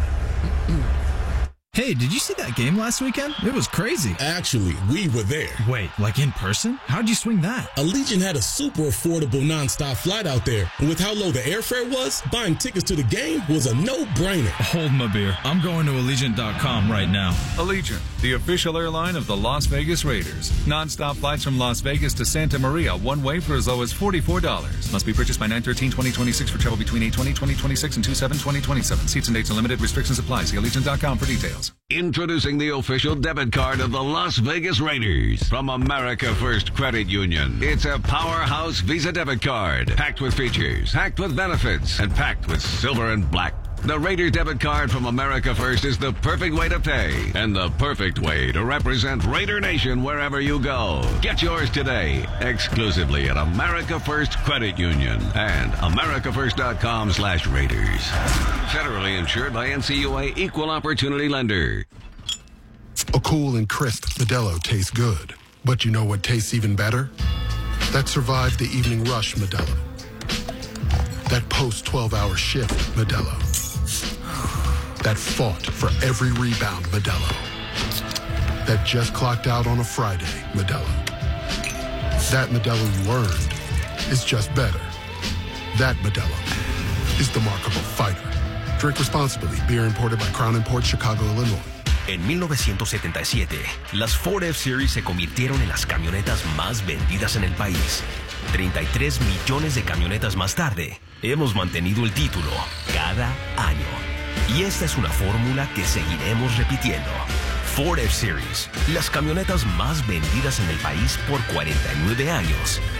Hey, did you see that game last weekend? It was crazy. Actually, we were there. Wait, like in person? How'd you swing that? Allegiant had a super affordable nonstop flight out there. And with how low the airfare was, buying tickets to the game was a no-brainer. Hold my beer. I'm going to Allegiant dot com right now. Allegiant, the official airline of the Las Vegas Raiders. Non-stop flights from Las Vegas to Santa Maria, one way for as low as forty-four dollars. Must be purchased by nine thirteen twenty twenty-six for travel between eight twenty twenty twenty-six and two seven twenty twenty-seven. Seats and dates are limited. Restrictions apply. See Allegiant dot com for details. Introducing the official debit card of the Las Vegas Raiders from America First Credit Union. It's a powerhouse Visa debit card, packed with features, packed with benefits, and packed with silver and black. The Raider debit card from America First is the perfect way to pay and the perfect way to represent Raider Nation wherever you go. Get yours today, exclusively at America First Credit Union and america first dot com slash Raiders. Federally insured by N C U A Equal Opportunity Lender. A cool and crisp Modelo tastes good. But you know what tastes even better? That survived the evening rush Modelo. That post twelve hour shift Modelo. That fought for every rebound, Modelo. That just clocked out on a Friday, Modelo. That Modelo you earned is just better. That Modelo is the mark of a fighter. Drink responsibly. Beer imported by Crown Imports, Chicago, Illinois. En mil novecientos setenta y siete, las Ford F-Series se convirtieron en las camionetas más vendidas en el país. treinta y tres millones de camionetas más tarde, hemos mantenido el título cada año. Y esta es una fórmula que seguiremos repitiendo. Ford F-Series, las camionetas más vendidas en el país por cuarenta y nueve años.